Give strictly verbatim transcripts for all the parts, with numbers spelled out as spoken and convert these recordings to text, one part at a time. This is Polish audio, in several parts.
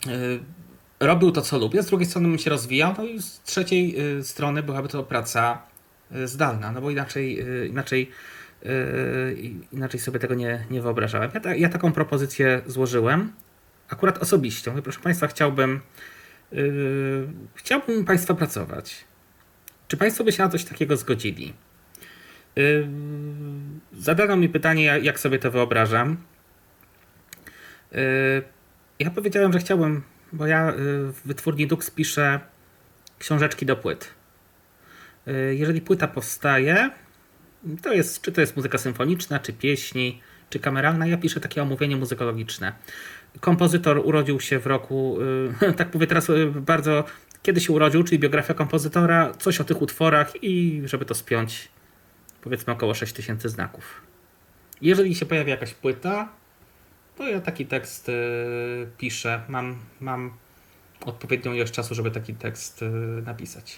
robił to, co lubię, z drugiej strony bym się rozwijał, no i z trzeciej strony byłaby to praca zdalna, no bo inaczej, inaczej, inaczej sobie tego nie, nie wyobrażałem. Ja, ta, ja taką propozycję złożyłem, akurat osobiście. Mówię, proszę Państwa, chciałbym, yy, chciałbym Państwa pracować. Czy Państwo by się na coś takiego zgodzili? Yy, zadano mi pytanie, jak sobie to wyobrażam. Yy, ja powiedziałem, że chciałbym, bo ja w wytwórni Dux piszę książeczki do płyt. Jeżeli płyta powstaje, to jest, czy to jest muzyka symfoniczna, czy pieśni, czy kameralna, ja piszę takie omówienie muzykologiczne. Kompozytor urodził się w roku, tak mówię teraz bardzo, kiedy się urodził, czyli biografia kompozytora, coś o tych utworach i żeby to spiąć, powiedzmy około sześć tysięcy znaków. Jeżeli się pojawi jakaś płyta, to ja taki tekst piszę. Mam, mam odpowiednią ilość czasu, żeby taki tekst napisać.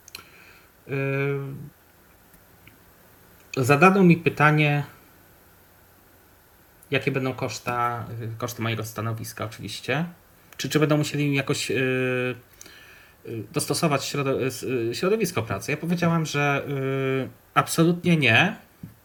Zadano mi pytanie, jakie będą koszta, koszty mojego stanowiska oczywiście. Czy, czy będą musieli jakoś yy, dostosować środowisko pracy? Ja powiedziałem, że yy, absolutnie nie,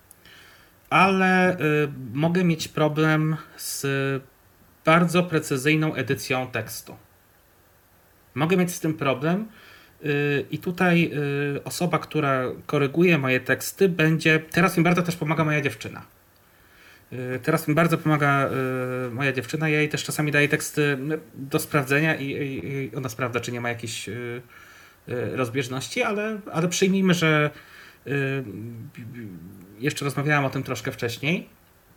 ale yy, mogę mieć problem z bardzo precyzyjną edycją tekstu. Mogę mieć z tym problem yy, i tutaj yy, osoba, która koryguje moje teksty, będzie... Teraz mi bardzo też pomaga moja dziewczyna. Teraz mi bardzo pomaga y, moja dziewczyna. Ja jej też czasami daję teksty do sprawdzenia i, i, i ona sprawdza, czy nie ma jakichś y, y, rozbieżności, ale, ale przyjmijmy, że y, jeszcze rozmawiałam o tym troszkę wcześniej.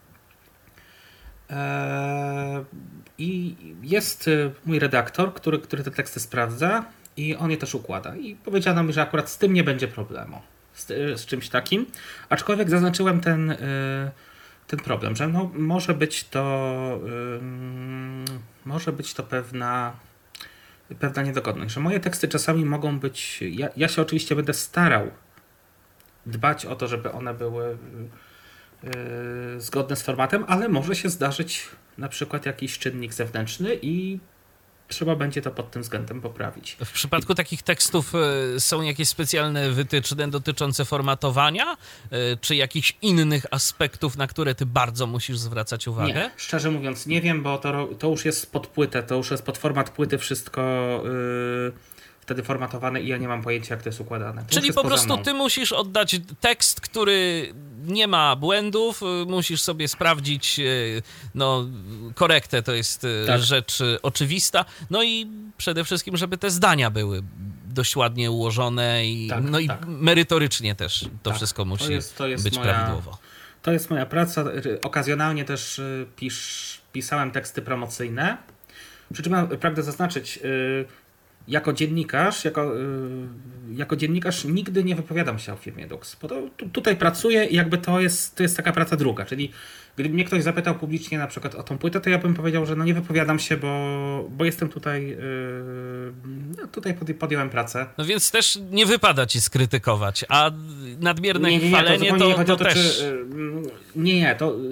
E, I jest mój redaktor, który, który te teksty sprawdza i on je też układa. I powiedziano mi, że akurat z tym nie będzie problemu. Z, z czymś takim. Aczkolwiek zaznaczyłem ten... Y, ten problem, że no, może być to yy, może być to pewna pewna niedogodność, że moje teksty czasami mogą być, ja, ja się oczywiście będę starał dbać o to, żeby one były yy, zgodne z formatem, ale może się zdarzyć na przykład jakiś czynnik zewnętrzny i trzeba będzie to pod tym względem poprawić. W przypadku takich tekstów są jakieś specjalne wytyczne dotyczące formatowania, czy jakichś innych aspektów, na które ty bardzo musisz zwracać uwagę? Nie, szczerze mówiąc nie wiem, bo to, to już jest pod płytę, to już jest pod format płyty wszystko yy, wtedy formatowane i ja nie mam pojęcia, jak to jest układane. To Czyli po prostu ty musisz oddać tekst, który nie ma błędów, musisz sobie sprawdzić, no korektę to jest tak. Rzecz oczywista, no i przede wszystkim, żeby te zdania były dość ładnie ułożone i, tak, no i tak. Merytorycznie też to tak. Wszystko musi to jest, to jest być moja, prawidłowo. To jest moja praca. Okazjonalnie też pisz, pisałem teksty promocyjne, przy czym ja pragnę zaznaczyć, jako dziennikarz, jako, jako dziennikarz nigdy nie wypowiadam się o firmie Dux, bo to, tu, tutaj pracuję i jakby to jest, to jest taka praca druga, czyli gdyby mnie ktoś zapytał publicznie na przykład o tą płytę, to ja bym powiedział, że no nie wypowiadam się, bo, bo jestem tutaj, yy, no tutaj podjąłem pracę. No więc też nie wypada ci skrytykować, a nadmierne nie, nie, nie, chwalenie to, to, nie to, to też... Czy, nie, nie, to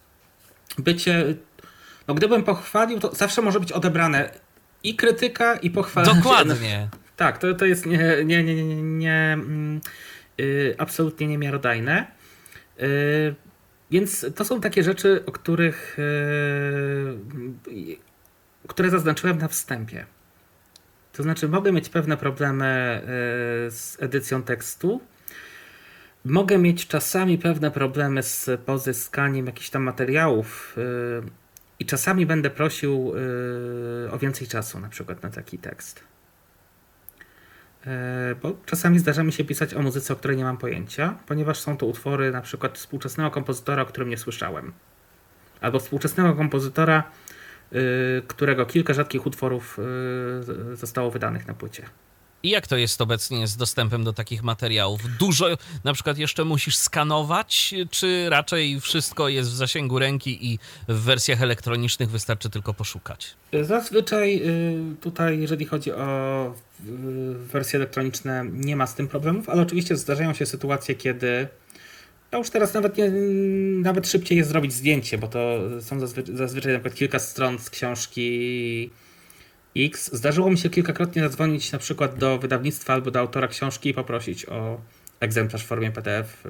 bycie, no gdybym pochwalił, to zawsze może być odebrane i krytyka, i pochwalenie. Dokładnie. Tak, to, to jest nie, nie, nie, nie, nie, nie yy, absolutnie niemiarodajne. Yy, więc to są takie rzeczy, o których yy, które zaznaczyłem na wstępie. To znaczy mogę mieć pewne problemy yy, z edycją tekstu. Mogę mieć czasami pewne problemy z pozyskaniem jakichś tam materiałów yy, i czasami będę prosił yy, o więcej czasu na przykład na taki tekst. Yy, bo czasami zdarza mi się pisać o muzyce, o której nie mam pojęcia, ponieważ są to utwory na przykład współczesnego kompozytora, o którym nie słyszałem. Albo współczesnego kompozytora, yy, którego kilka rzadkich utworów yy, zostało wydanych na płycie. I jak to jest obecnie z dostępem do takich materiałów? Dużo na przykład jeszcze musisz skanować, czy raczej wszystko jest w zasięgu ręki i w wersjach elektronicznych wystarczy tylko poszukać? Zazwyczaj tutaj, jeżeli chodzi o wersje elektroniczne, nie ma z tym problemów, ale oczywiście zdarzają się sytuacje, kiedy no już teraz nawet, nie, nawet szybciej jest zrobić zdjęcie, bo to są zazwyczaj, zazwyczaj na przykład kilka stron z książki X. Zdarzyło mi się kilkakrotnie zadzwonić na przykład do wydawnictwa albo do autora książki i poprosić o egzemplarz w formie P D F.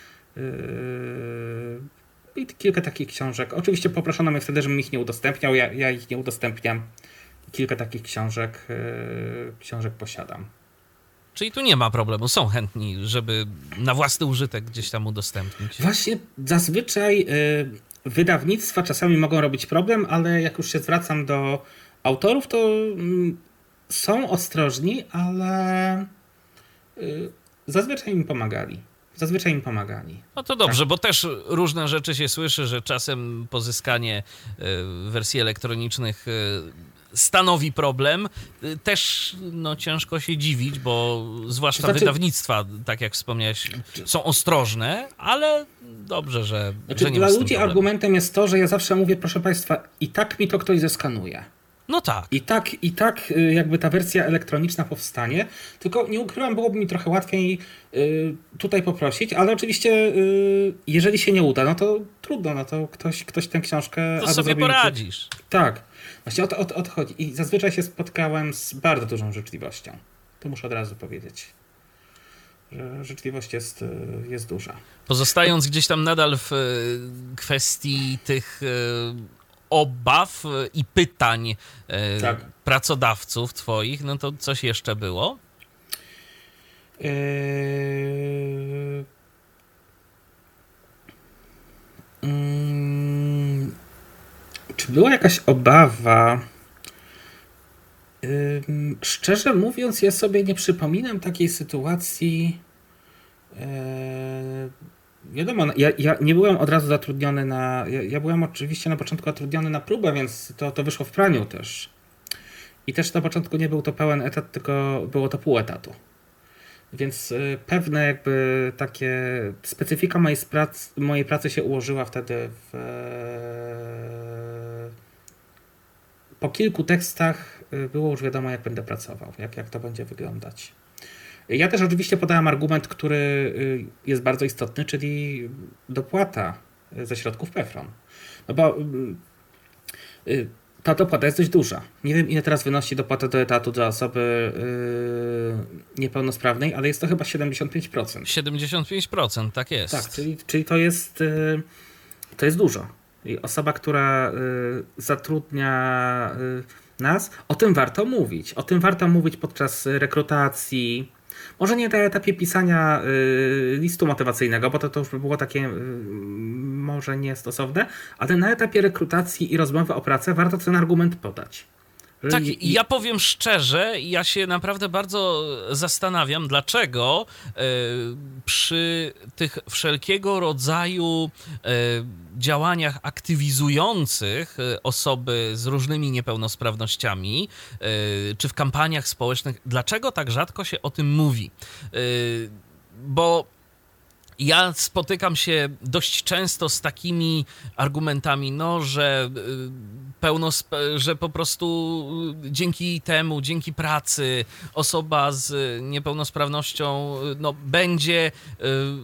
Yy, I kilka takich książek. Oczywiście poproszono mnie wtedy, żebym ich nie udostępniał. Ja, ja ich nie udostępniam. Kilka takich książek, yy, książek posiadam. Czyli tu nie ma problemu. Są chętni, żeby na własny użytek gdzieś tam udostępnić. Właśnie zazwyczaj yy, wydawnictwa czasami mogą robić problem, ale jak już się zwracam do autorów, to yy, są ostrożni, ale yy, zazwyczaj mi pomagali. Zazwyczaj mi pomagali. No to dobrze, tak. Bo też różne rzeczy się słyszy, że czasem pozyskanie yy, wersji elektronicznych yy, stanowi problem. Też no, ciężko się dziwić, bo zwłaszcza znaczy, wydawnictwa, tak jak wspomniałeś, są ostrożne, ale dobrze, że, znaczy, że nie ma z dla tym ludzi problemu. argumentem jest to, że ja zawsze mówię, proszę Państwa, i tak mi to ktoś zeskanuje. No tak. I tak, i tak jakby ta wersja elektroniczna powstanie, tylko nie ukrywam, byłoby mi trochę łatwiej y, tutaj poprosić, ale oczywiście y, jeżeli się nie uda, no to trudno, no to ktoś, ktoś tę książkę... To albo sobie zrobi... poradzisz. Tak, właśnie o to, o, to, o to chodzi. I zazwyczaj się spotkałem z bardzo dużą życzliwością. To muszę od razu powiedzieć, że życzliwość jest, jest duża. Pozostając gdzieś tam nadal w kwestii tych obaw i pytań tak. pracodawców twoich, no to coś jeszcze było? Yy... Hmm... Czy była jakaś obawa? Yy... Szczerze mówiąc, ja sobie nie przypominam takiej sytuacji. Yy... Wiadomo, ja, ja nie byłem od razu zatrudniony na... Ja, ja byłem oczywiście na początku zatrudniony na próbę, więc to, to wyszło w praniu też. I też na początku nie był to pełen etat, tylko było to pół etatu. Więc pewne jakby takie... Specyfika mojej pracy, mojej pracy się ułożyła wtedy w... Po kilku tekstach było już wiadomo, jak będę pracował, jak, jak to będzie wyglądać. Ja też oczywiście podałem argument, który jest bardzo istotny, czyli dopłata ze środków PEFRON. No bo ta dopłata jest dość duża. Nie wiem, ile teraz wynosi dopłata do etatu dla osoby niepełnosprawnej, ale jest to chyba siedemdziesiąt pięć procent. siedemdziesiąt pięć procent, tak jest. Tak, czyli, czyli to jest, to jest dużo. I osoba, która zatrudnia nas, o tym warto mówić. O tym warto mówić podczas rekrutacji. Może nie na etapie pisania y, listu motywacyjnego, bo to, to już by było takie y, może niestosowne, ale na etapie rekrutacji i rozmowy o pracę warto ten argument podać. Że Tak, i, ja powiem szczerze, ja się naprawdę bardzo zastanawiam, dlaczego y, przy tych wszelkiego rodzaju y, działaniach aktywizujących osoby z różnymi niepełnosprawnościami, y, czy w kampaniach społecznych, dlaczego tak rzadko się o tym mówi? Y, bo ja spotykam się dość często z takimi argumentami, no, że pełnosp- że po prostu dzięki temu, dzięki pracy osoba z niepełnosprawnością no, będzie y,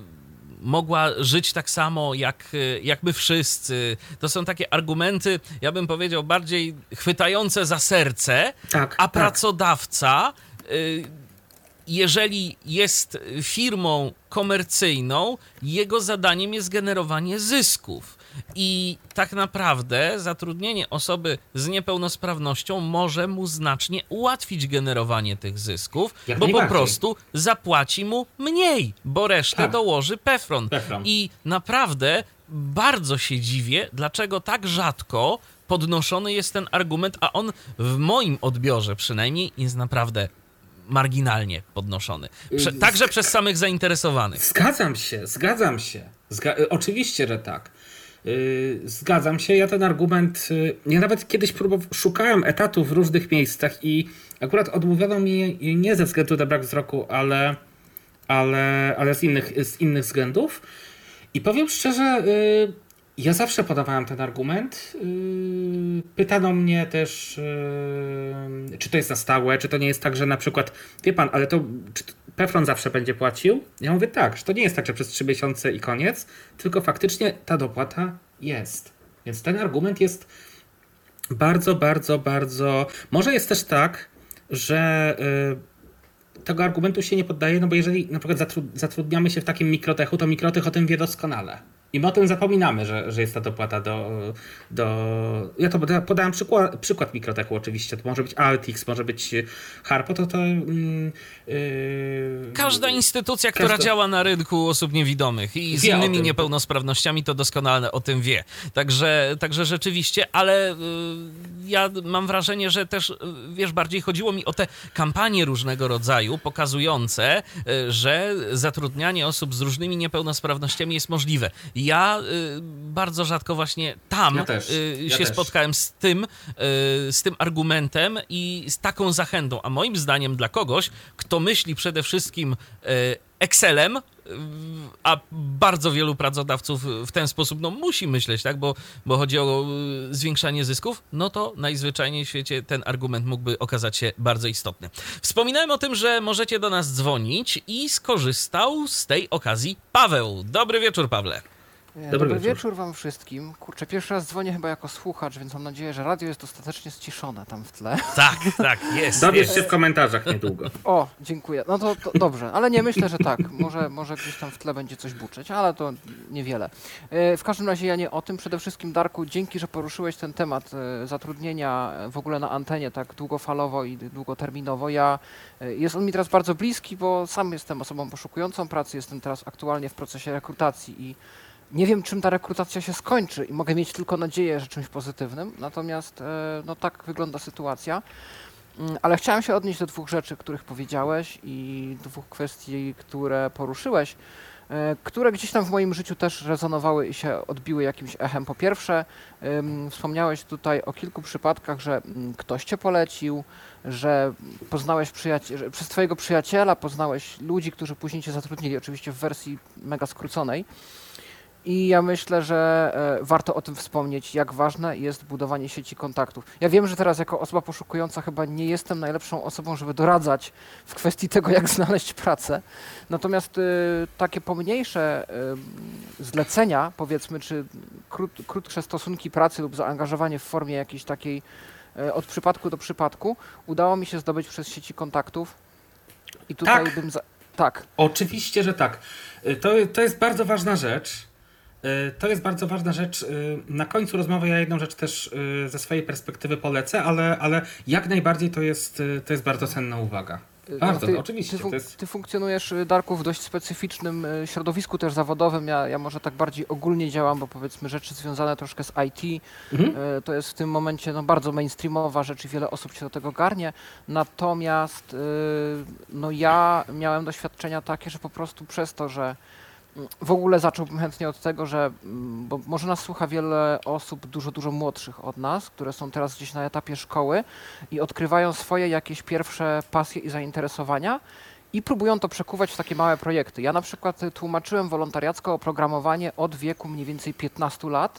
mogła żyć tak samo jak, jak my wszyscy. To są takie argumenty, ja bym powiedział, bardziej chwytające za serce, tak, a tak. pracodawca... Y, jeżeli jest firmą komercyjną, jego zadaniem jest generowanie zysków. I tak naprawdę zatrudnienie osoby z niepełnosprawnością może mu znacznie ułatwić generowanie tych zysków, Jak bo po najbardziej. prostu zapłaci mu mniej, bo resztę Tak. dołoży PEFRON. PEFRON. I naprawdę bardzo się dziwię, dlaczego tak rzadko podnoszony jest ten argument, a on w moim odbiorze przynajmniej jest naprawdę marginalnie podnoszony. Prze- także przez samych zainteresowanych. Zgadzam się, zgadzam się. Zga- oczywiście, że tak. Yy, zgadzam się. Ja ten argument... Yy, ja nawet kiedyś próbow- szukałem etatu w różnych miejscach i akurat odmówiono mi nie ze względu na brak wzroku, ale, ale, ale z, innych, z innych względów. I powiem szczerze, yy, ja zawsze podawałem ten argument. Yy, pytano mnie też, yy, czy to jest na stałe, czy to nie jest tak, że na przykład, wie pan, ale to czy PEFRON zawsze będzie płacił? Ja mówię tak, że to nie jest tak, że przez trzy miesiące i koniec, tylko faktycznie ta dopłata jest. Więc ten argument jest bardzo, bardzo, bardzo... Może jest też tak, że y, tego argumentu się nie poddaje, no bo jeżeli na przykład zatru- zatrudniamy się w takim mikrotechu, to mikrotech o tym wie doskonale. I my o tym zapominamy, że, że jest ta dopłata do, do... Ja to poda- podałem przykład, przykład mikrotechu oczywiście. To może być Altix, może być Harpo, to to... Yy, Każda instytucja, każda... która działa na rynku osób niewidomych i z wie innymi niepełnosprawnościami, to doskonale o tym wie. Także, także rzeczywiście, ale y, ja mam wrażenie, że też, y, wiesz, bardziej chodziło mi o te kampanie różnego rodzaju, pokazujące, y, że zatrudnianie osób z różnymi niepełnosprawnościami jest możliwe. Ja y, bardzo rzadko właśnie tam ja też, y, ja się też. spotkałem z tym, y, z tym argumentem i z taką zachętą. A moim zdaniem dla kogoś, kto myśli przede wszystkim y, Excelem, y, a bardzo wielu pracodawców w ten sposób no, musi myśleć, tak, bo, bo chodzi o y, zwiększanie zysków, no to najzwyczajniej w świecie ten argument mógłby okazać się bardzo istotny. Wspominałem o tym, że możecie do nas dzwonić i skorzystał z tej okazji Paweł. Dobry wieczór, Pawle. Dobry, Dobry wieczór. wieczór wam wszystkim. Kurczę, pierwszy raz dzwonię chyba jako słuchacz, więc mam nadzieję, że radio jest dostatecznie ściszone tam w tle. Tak, tak, jest. Dowiesz jest. się w komentarzach niedługo. O, dziękuję. No to, to dobrze, ale nie, myślę, że tak. Może, może gdzieś tam w tle będzie coś buczyć, ale to niewiele. W każdym razie ja nie o tym. Przede wszystkim, Darku, dzięki, że poruszyłeś ten temat zatrudnienia w ogóle na antenie tak długofalowo i długoterminowo. Ja, jest on mi teraz bardzo bliski, bo sam jestem osobą poszukującą pracy, jestem teraz aktualnie w procesie rekrutacji i nie wiem, czym ta rekrutacja się skończy i mogę mieć tylko nadzieję, że czymś pozytywnym, natomiast no tak wygląda sytuacja. Ale chciałem się odnieść do dwóch rzeczy, których powiedziałeś i dwóch kwestii, które poruszyłeś, które gdzieś tam w moim życiu też rezonowały i się odbiły jakimś echem. Po pierwsze, wspomniałeś tutaj o kilku przypadkach, że ktoś cię polecił, że poznałeś przyjaciela, że przez twojego przyjaciela poznałeś ludzi, którzy później cię zatrudnili, oczywiście w wersji mega skróconej. I ja myślę, że e, warto o tym wspomnieć, jak ważne jest budowanie sieci kontaktów. Ja wiem, że teraz jako osoba poszukująca chyba nie jestem najlepszą osobą, żeby doradzać w kwestii tego, jak znaleźć pracę. Natomiast e, takie pomniejsze e, zlecenia, powiedzmy, czy krót, krótsze stosunki pracy lub zaangażowanie w formie jakiejś takiej e, od przypadku do przypadku, udało mi się zdobyć przez sieci kontaktów. I tutaj tak. bym... Za... Tak. Oczywiście, że tak. To, to jest bardzo ważna rzecz. To jest bardzo ważna rzecz. Na końcu rozmowy ja jedną rzecz też ze swojej perspektywy polecę, ale, ale jak najbardziej to jest, to jest bardzo cenna uwaga. Bardzo, ty, oczywiście. Ty, fun- to jest... ty funkcjonujesz, Darku, w dość specyficznym środowisku też zawodowym. Ja, ja może tak bardziej ogólnie działam, bo powiedzmy rzeczy związane troszkę z I T. Mhm. To jest w tym momencie no, bardzo mainstreamowa rzecz i wiele osób się do tego garnie. Natomiast no, ja miałem doświadczenia takie, że po prostu przez to, że w ogóle zacząłbym chętnie od tego, że bo może nas słucha wiele osób dużo, dużo młodszych od nas, które są teraz gdzieś na etapie szkoły i odkrywają swoje jakieś pierwsze pasje i zainteresowania i próbują to przekuwać w takie małe projekty. Ja na przykład tłumaczyłem wolontariacko oprogramowanie od wieku mniej więcej piętnastu lat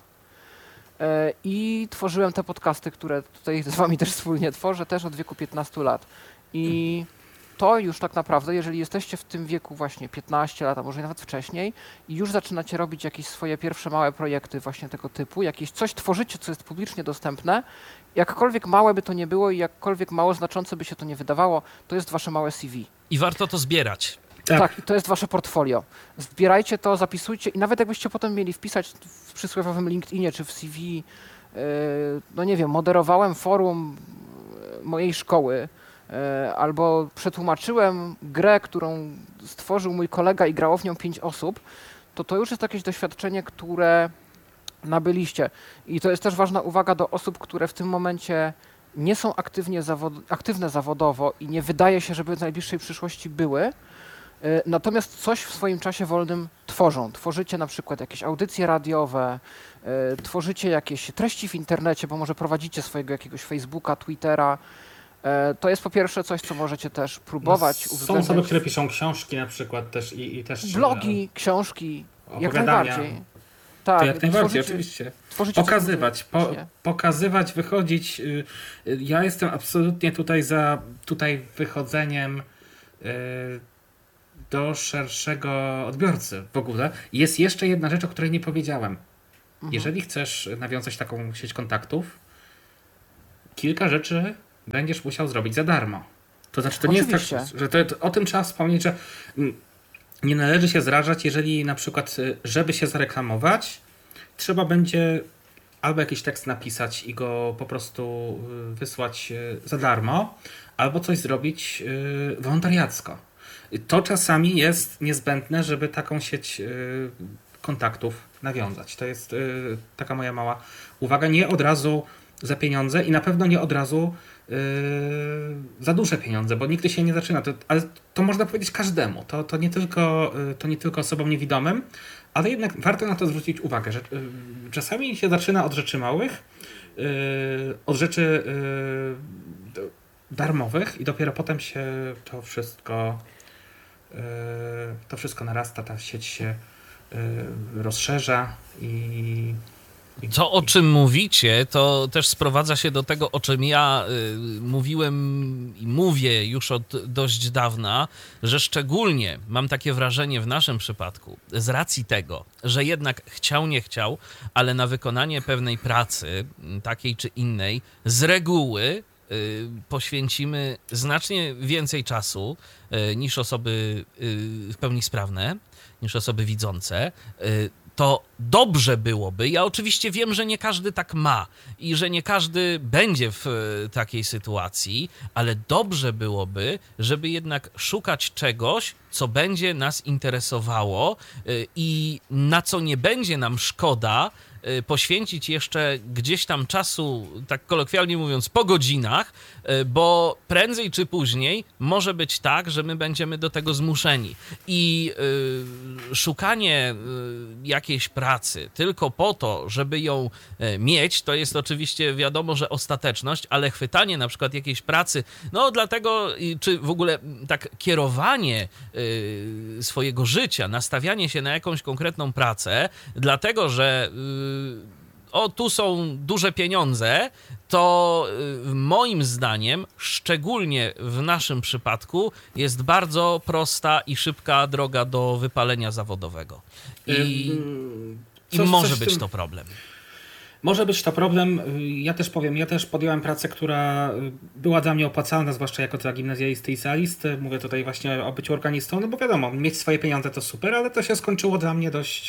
i tworzyłem te podcasty, które tutaj z wami też wspólnie tworzę, też od wieku piętnastu lat. I to już tak naprawdę, jeżeli jesteście w tym wieku właśnie piętnaście lat, a może nawet wcześniej i już zaczynacie robić jakieś swoje pierwsze małe projekty właśnie tego typu, jakieś coś tworzycie, co jest publicznie dostępne, jakkolwiek małe by to nie było i jakkolwiek mało znaczące by się to nie wydawało, to jest wasze małe C V. I warto to zbierać. Tak, tak, to jest wasze portfolio. Zbierajcie to, zapisujcie i nawet jakbyście potem mieli wpisać w przysłowiowym LinkedInie czy w C V, yy, no nie wiem, moderowałem forum mojej szkoły, albo przetłumaczyłem grę, którą stworzył mój kolega i grało w nią pięć osób, to to już jest jakieś doświadczenie, które nabyliście. I to jest też ważna uwaga do osób, które w tym momencie nie są aktywnie zawod- aktywne zawodowo i nie wydaje się, żeby w najbliższej przyszłości były, natomiast coś w swoim czasie wolnym tworzą. Tworzycie na przykład jakieś audycje radiowe, tworzycie jakieś treści w internecie, bo może prowadzicie swojego jakiegoś Facebooka, Twittera. To jest po pierwsze coś, co możecie też próbować. No, są osoby, które piszą książki na przykład też i, i też... Blogi, książki, jak najbardziej. Tak, to jak najbardziej, tworzycie, oczywiście. Tworzycie pokazywać, po, pokazywać, wychodzić. Ja jestem absolutnie tutaj za tutaj wychodzeniem do szerszego odbiorcy w ogóle. Jest jeszcze jedna rzecz, o której nie powiedziałem. Mhm. Jeżeli chcesz nawiązać taką sieć kontaktów, kilka rzeczy będziesz musiał zrobić za darmo. To znaczy, to nie Oczywiście. jest tak, że to, to, o tym trzeba wspomnieć, że nie należy się zrażać, jeżeli na przykład, żeby się zareklamować, trzeba będzie albo jakiś tekst napisać i go po prostu wysłać za darmo, albo coś zrobić wolontariacko. To czasami jest niezbędne, żeby taką sieć kontaktów nawiązać. To jest taka moja mała uwaga. Nie od razu za pieniądze i na pewno nie od razu za duże pieniądze, bo nigdy się nie zaczyna. To, ale to można powiedzieć każdemu. To, to, nie tylko, to nie tylko osobom niewidomym, ale jednak warto na to zwrócić uwagę, że czasami się zaczyna od rzeczy małych, od rzeczy darmowych i dopiero potem się to wszystko to wszystko narasta, ta sieć się rozszerza i To, o czym mówicie, to też sprowadza się do tego, o czym ja y, mówiłem i mówię już od dość dawna, że szczególnie mam takie wrażenie w naszym przypadku, z racji tego, że jednak chciał, nie chciał, ale na wykonanie pewnej pracy, takiej czy innej, z reguły y, poświęcimy znacznie więcej czasu y, niż osoby y, w pełni sprawne, niż osoby widzące, y, to dobrze byłoby, ja oczywiście wiem, że nie każdy tak ma i że nie każdy będzie w takiej sytuacji, ale dobrze byłoby, żeby jednak szukać czegoś, co będzie nas interesowało i na co nie będzie nam szkoda poświęcić jeszcze gdzieś tam czasu, tak kolokwialnie mówiąc, po godzinach, bo prędzej czy później może być tak, że my będziemy do tego zmuszeni. I y, szukanie y, jakiejś pracy tylko po to, żeby ją y, mieć, to jest oczywiście wiadomo, że ostateczność, ale chwytanie na przykład jakiejś pracy, no dlatego, y, czy w ogóle tak kierowanie y, swojego życia, nastawianie się na jakąś konkretną pracę, dlatego, że y, o, tu są duże pieniądze, to y, moim zdaniem, szczególnie w naszym przypadku, jest bardzo prosta i szybka droga do wypalenia zawodowego. I, i coś, może coś być tym... to problem. Może być to problem. Ja też powiem, ja też podjąłem pracę, która była dla mnie opłacalna, zwłaszcza jako dla gimnazjalisty i licealisty. Mówię tutaj właśnie o byciu organistą, no bo wiadomo, mieć swoje pieniądze to super, ale to się skończyło dla mnie dość,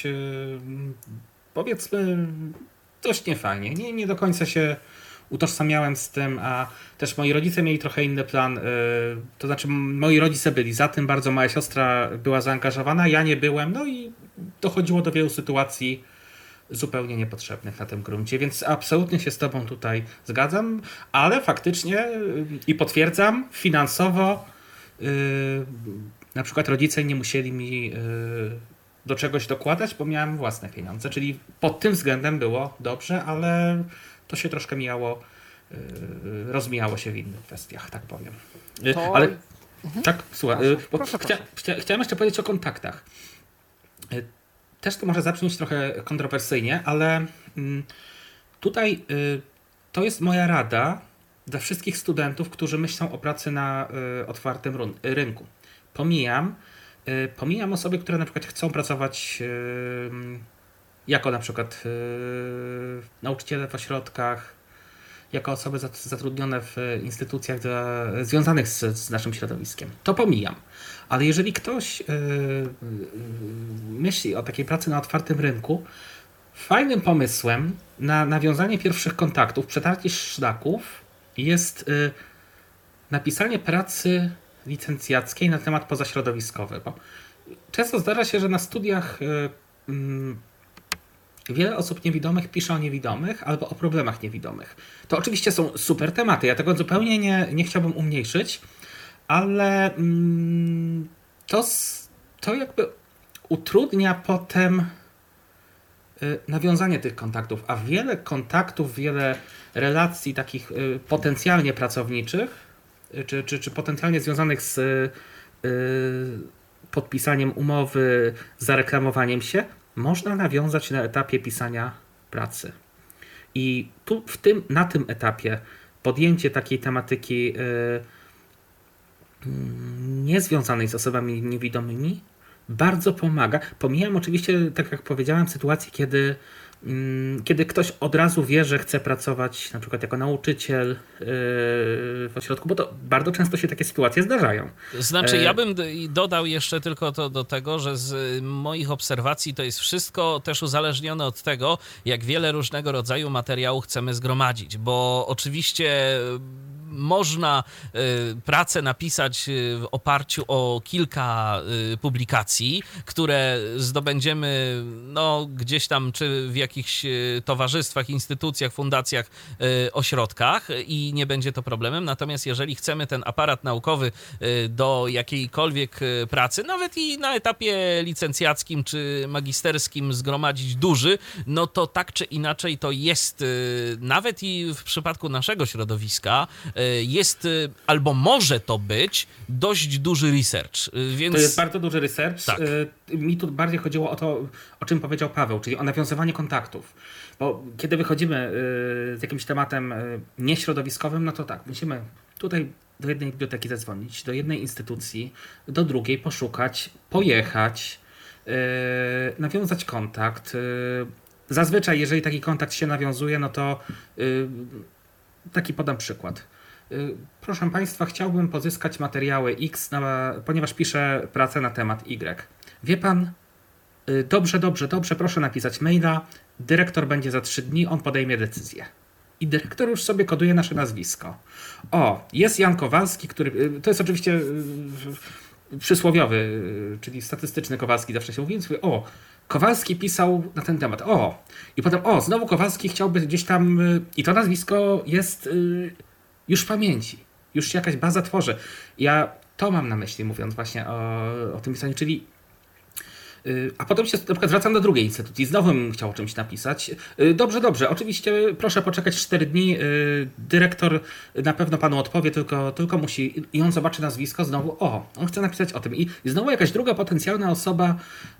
powiedzmy, dość niefajnie. Nie, nie do końca się utożsamiałem z tym, a też moi rodzice mieli trochę inny plan. To znaczy moi rodzice byli za tym, bardzo moja siostra była zaangażowana, ja nie byłem, no i dochodziło do wielu sytuacji zupełnie niepotrzebnych na tym gruncie, więc absolutnie się z tobą tutaj zgadzam, ale faktycznie i potwierdzam, finansowo yy, na przykład rodzice nie musieli mi yy, do czegoś dokładać, bo miałem własne pieniądze, czyli pod tym względem było dobrze, ale to się troszkę mijało, yy, rozmijało się w innych kwestiach, tak powiem. Yy, To... Ale Mhm. tak, słuchaj, Proszę, yy, bo proszę, chcia, chcia, chciałem jeszcze powiedzieć o kontaktach. Yy, Też to może zabrzmieć trochę kontrowersyjnie, ale tutaj to jest moja rada dla wszystkich studentów, którzy myślą o pracy na otwartym rynku. Pomijam, pomijam osoby, które na przykład chcą pracować jako na przykład nauczyciele w ośrodkach, jako osoby zatrudnione w instytucjach dla, związanych z, z naszym środowiskiem. To pomijam. Ale jeżeli ktoś yy, myśli o takiej pracy na otwartym rynku, fajnym pomysłem na nawiązanie pierwszych kontaktów, przetarcie szlaków jest yy, napisanie pracy licencjackiej na temat pozaśrodowiskowy. Bo często zdarza się, że na studiach yy, yy, wiele osób niewidomych pisze o niewidomych albo o problemach niewidomych. To oczywiście są super tematy, ja tego zupełnie nie, nie chciałbym umniejszyć, ale mm, to, to jakby utrudnia potem y, nawiązanie tych kontaktów, a wiele kontaktów, wiele relacji takich y, potencjalnie pracowniczych, y, czy, czy, czy potencjalnie związanych z y, podpisaniem umowy, zareklamowaniem się, można nawiązać na etapie pisania pracy. I tu w tym, na tym etapie podjęcie takiej tematyki yy, yy, niezwiązanej z osobami niewidomymi bardzo pomaga. Pomijam oczywiście, tak jak powiedziałem, sytuację, kiedy kiedy ktoś od razu wie, że chce pracować na przykład jako nauczyciel w ośrodku, bo to bardzo często się takie sytuacje zdarzają. Znaczy, ja bym dodał jeszcze tylko to do tego, że z moich obserwacji to jest wszystko też uzależnione od tego, jak wiele różnego rodzaju materiału chcemy zgromadzić, bo oczywiście można y, pracę napisać w oparciu o kilka y, publikacji, które zdobędziemy no, gdzieś tam, czy w jakichś y, towarzystwach, instytucjach, fundacjach, y, ośrodkach i nie będzie to problemem. Natomiast jeżeli chcemy ten aparat naukowy y, do jakiejkolwiek y, pracy, nawet i na etapie licencjackim czy magisterskim zgromadzić duży, no to tak czy inaczej to jest, y, nawet i w przypadku naszego środowiska, jest, albo może to być, dość duży research. Więc... To jest bardzo duży research. Tak. Mi tu bardziej chodziło o to, o czym powiedział Paweł, czyli o nawiązywanie kontaktów. Bo kiedy wychodzimy z jakimś tematem nieśrodowiskowym, no to tak, musimy tutaj do jednej biblioteki zadzwonić, do jednej instytucji, do drugiej poszukać, pojechać, nawiązać kontakt. Zazwyczaj, jeżeli taki kontakt się nawiązuje, no to taki podam przykład. Proszę Państwa, chciałbym pozyskać materiały X, na, ponieważ piszę pracę na temat Y. Wie Pan, dobrze, dobrze, dobrze, proszę napisać maila, dyrektor będzie za trzy dni, on podejmie decyzję. I dyrektor już sobie koduje nasze nazwisko. O, jest Jan Kowalski, który, to jest oczywiście przysłowiowy, czyli statystyczny Kowalski, zawsze się mówi, więc mówię, o, Kowalski pisał na ten temat, o, i potem, o, znowu Kowalski chciałby gdzieś tam, i to nazwisko jest już w pamięci, już się jakaś baza tworzy. Ja to mam na myśli, mówiąc właśnie o, o tym pisaniu, czyli a potem się na przykład zwracam do drugiej instytucji, znowu bym chciał o czymś napisać. Dobrze, dobrze, oczywiście proszę poczekać cztery dni, dyrektor na pewno panu odpowie, tylko, tylko musi, i on zobaczy nazwisko znowu, o, on chce napisać o tym i znowu jakaś druga potencjalna osoba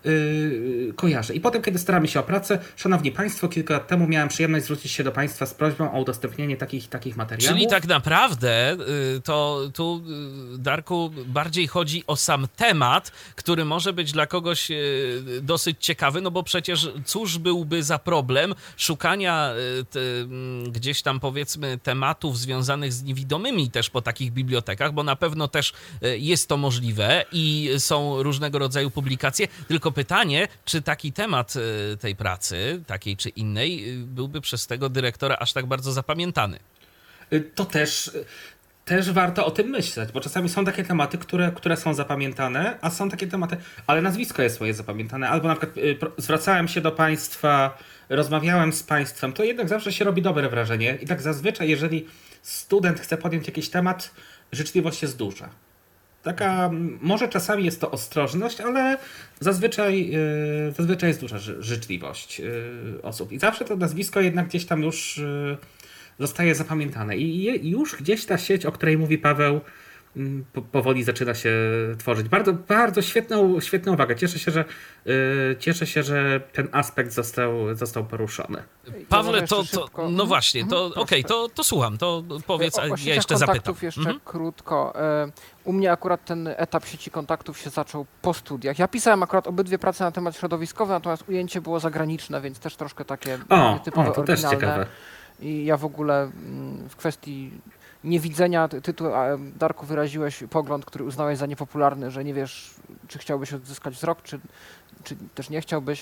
yy, kojarzy. I potem, kiedy staramy się o pracę, szanowni państwo, kilka lat temu miałem przyjemność zwrócić się do państwa z prośbą o udostępnienie takich, takich materiałów. Czyli tak naprawdę to tu, Darku, bardziej chodzi o sam temat, który może być dla kogoś dosyć ciekawy, no bo przecież cóż byłby za problem szukania te, gdzieś tam powiedzmy tematów związanych z niewidomymi też po takich bibliotekach, bo na pewno też jest to możliwe i są różnego rodzaju publikacje, tylko pytanie, czy taki temat tej pracy, takiej czy innej, byłby przez tego dyrektora aż tak bardzo zapamiętany? To też... Też warto o tym myśleć, bo czasami są takie tematy, które, które są zapamiętane, a są takie tematy, ale nazwisko jest moje zapamiętane, albo na przykład y, zwracałem się do państwa, rozmawiałem z państwem, to jednak zawsze się robi dobre wrażenie i tak zazwyczaj, jeżeli student chce podjąć jakiś temat, życzliwość jest duża. Taka, może czasami jest to ostrożność, ale zazwyczaj, y, zazwyczaj jest duża ży- życzliwość y, osób i zawsze to nazwisko jednak gdzieś tam już... Y, zostaje zapamiętane i już gdzieś ta sieć, o której mówi Paweł, powoli zaczyna się tworzyć. Bardzo, bardzo świetną, świetną uwagę. Cieszę się, że, yy, cieszę się, że ten aspekt został, został poruszony. Pawle, to, to no właśnie, to mhm, okej, okay, to, to słucham, to powiedz, a ja jeszcze zapytam. Jeszcze mhm. krótko. U mnie akurat ten etap sieci kontaktów się zaczął po studiach. Ja pisałem akurat obydwie prace na temat środowiskowy, natomiast ujęcie było zagraniczne, więc też troszkę takie o, typowe, o, to oryginalne. też ciekawe. I ja w ogóle w kwestii niewidzenia tytułu, Darku, wyraziłeś pogląd, który uznałeś za niepopularny, że nie wiesz, czy chciałbyś odzyskać wzrok, czy, czy też nie chciałbyś.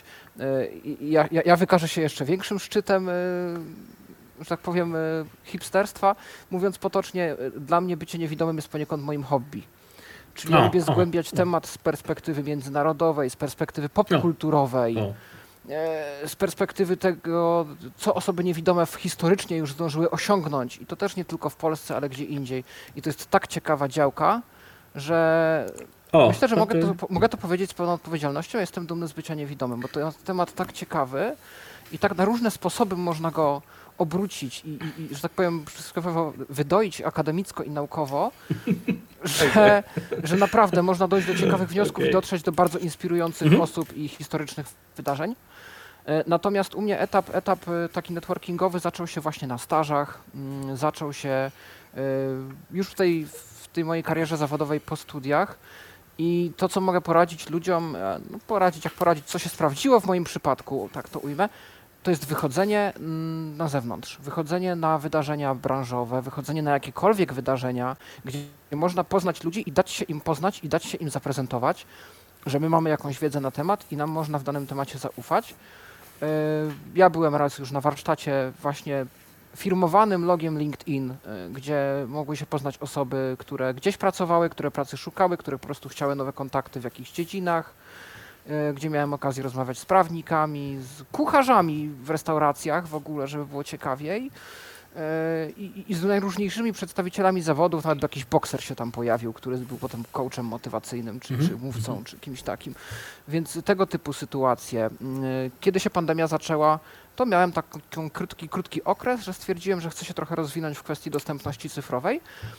I ja, ja, ja wykażę się jeszcze większym szczytem, że tak powiem, hipsterstwa. Mówiąc potocznie, dla mnie bycie niewidomym jest poniekąd moim hobby. Czyli o, ja lubię o, zgłębiać o. temat z perspektywy międzynarodowej, z perspektywy popkulturowej. O. Z perspektywy tego, co osoby niewidome historycznie już zdążyły osiągnąć i to też nie tylko w Polsce, ale gdzie indziej. I to jest tak ciekawa działka, że o, myślę, że to mogę, to, mogę to powiedzieć z pełną odpowiedzialnością. Jestem dumny z bycia niewidomym, bo to jest temat tak ciekawy i tak na różne sposoby można go obrócić i, i, i że tak powiem, wydoić akademicko i naukowo, że, że naprawdę można dojść do ciekawych wniosków okay. i dotrzeć do bardzo inspirujących mm-hmm. osób i historycznych wydarzeń. Natomiast u mnie etap, etap taki networkingowy zaczął się właśnie na stażach, zaczął się już w tej, w tej mojej karierze zawodowej po studiach i to, co mogę poradzić ludziom, no poradzić jak poradzić, co się sprawdziło w moim przypadku, tak to ujmę, to jest wychodzenie na zewnątrz, wychodzenie na wydarzenia branżowe, wychodzenie na jakiekolwiek wydarzenia, gdzie można poznać ludzi i dać się im poznać i dać się im zaprezentować, że my mamy jakąś wiedzę na temat i nam można w danym temacie zaufać. Ja byłem raz już na warsztacie właśnie firmowanym logiem LinkedIn, gdzie mogły się poznać osoby, które gdzieś pracowały, które pracy szukały, które po prostu chciały nowe kontakty w jakichś dziedzinach, gdzie miałem okazję rozmawiać z prawnikami, z kucharzami w restauracjach w ogóle, żeby było ciekawiej i, i z najróżniejszymi przedstawicielami zawodów, nawet jakiś bokser się tam pojawił, który był potem coachem motywacyjnym, czy, mm-hmm. czy mówcą, czy kimś takim. Więc tego typu sytuacje. Kiedy się pandemia zaczęła, to miałem taki krótki, krótki okres, że stwierdziłem, że chcę się trochę rozwinąć w kwestii dostępności cyfrowej,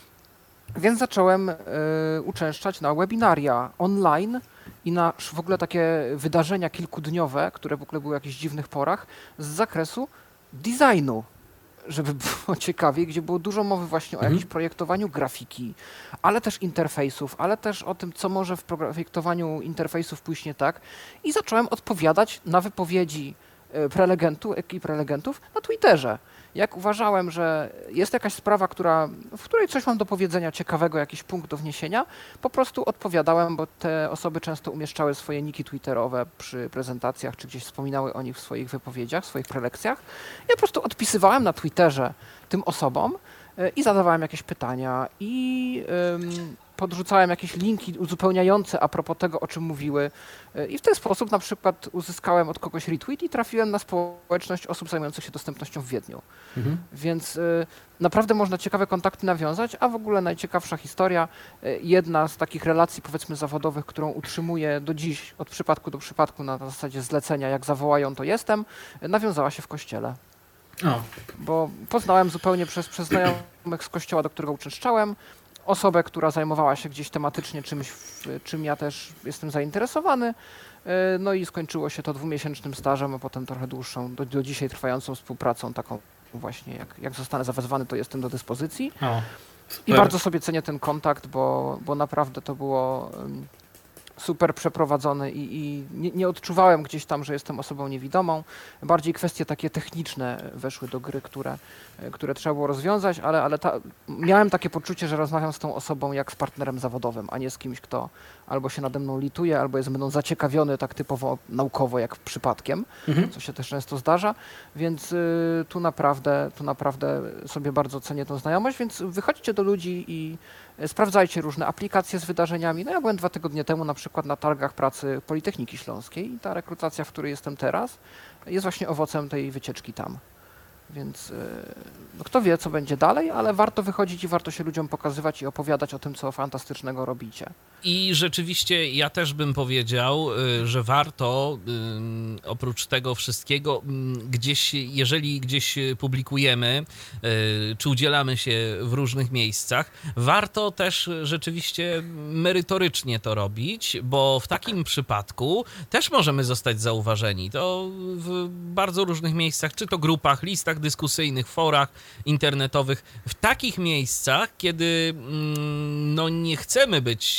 więc zacząłem y, uczęszczać na webinaria online i na w ogóle takie wydarzenia kilkudniowe, które w ogóle były w jakichś dziwnych porach, z zakresu designu, żeby było ciekawie, gdzie było dużo mowy właśnie o mhm. jakimś projektowaniu grafiki, ale też interfejsów, ale też o tym, co może w projektowaniu interfejsów pójść nie tak. I zacząłem odpowiadać na wypowiedzi prelegentu, ekip prelegentów na Twitterze. Jak uważałem, że jest jakaś sprawa, która, w której coś mam do powiedzenia ciekawego, jakiś punkt do wniesienia, po prostu odpowiadałem, bo te osoby często umieszczały swoje niki twitterowe przy prezentacjach, czy gdzieś wspominały o nich w swoich wypowiedziach, w swoich prelekcjach. Ja po prostu odpisywałem na Twitterze tym osobom i zadawałem jakieś pytania i ym, podrzucałem jakieś linki uzupełniające a propos tego, o czym mówiły. I w ten sposób na przykład uzyskałem od kogoś retweet i trafiłem na społeczność osób zajmujących się dostępnością w Wiedniu. Mhm. Więc y, naprawdę można ciekawe kontakty nawiązać, a w ogóle najciekawsza historia, y, jedna z takich relacji powiedzmy zawodowych, którą utrzymuję do dziś od przypadku do przypadku na zasadzie zlecenia, jak zawołają to jestem, y, nawiązała się w kościele. O. Bo poznałem zupełnie przez, przez znajomych z kościoła, do którego uczęszczałem, osobę, która zajmowała się gdzieś tematycznie czymś, czym ja też jestem zainteresowany. No i skończyło się to dwumiesięcznym stażem, a potem trochę dłuższą, do, do dzisiaj trwającą współpracą, taką właśnie, jak, jak zostanę zawezwany, to jestem do dyspozycji. O, I bardzo sobie cenię ten kontakt, bo, bo naprawdę to było super przeprowadzone i, i nie, nie odczuwałem gdzieś tam, że jestem osobą niewidomą. Bardziej kwestie takie techniczne weszły do gry, które, które trzeba było rozwiązać, ale, ale ta, miałem takie poczucie, że rozmawiam z tą osobą jak z partnerem zawodowym, a nie z kimś, kto albo się nade mną lituje, albo jest mną zaciekawiony tak typowo naukowo, jak przypadkiem, mhm. co się też często zdarza, więc y, tu naprawdę, tu naprawdę sobie bardzo cenię tą znajomość, więc wychodźcie do ludzi i sprawdzajcie różne aplikacje z wydarzeniami. No ja byłem dwa tygodnie temu na przykład na targach pracy Politechniki Śląskiej i ta rekrutacja, w której jestem teraz, jest właśnie owocem tej wycieczki tam. Więc no kto wie, co będzie dalej, ale warto wychodzić i warto się ludziom pokazywać i opowiadać o tym, co fantastycznego robicie. I rzeczywiście ja też bym powiedział, że warto oprócz tego wszystkiego gdzieś, jeżeli gdzieś publikujemy, czy udzielamy się w różnych miejscach, warto też rzeczywiście merytorycznie to robić, bo w takim przypadku też możemy zostać zauważeni. To w bardzo różnych miejscach, czy to grupach, listach dyskusyjnych, forach internetowych, w takich miejscach, kiedy no, nie chcemy być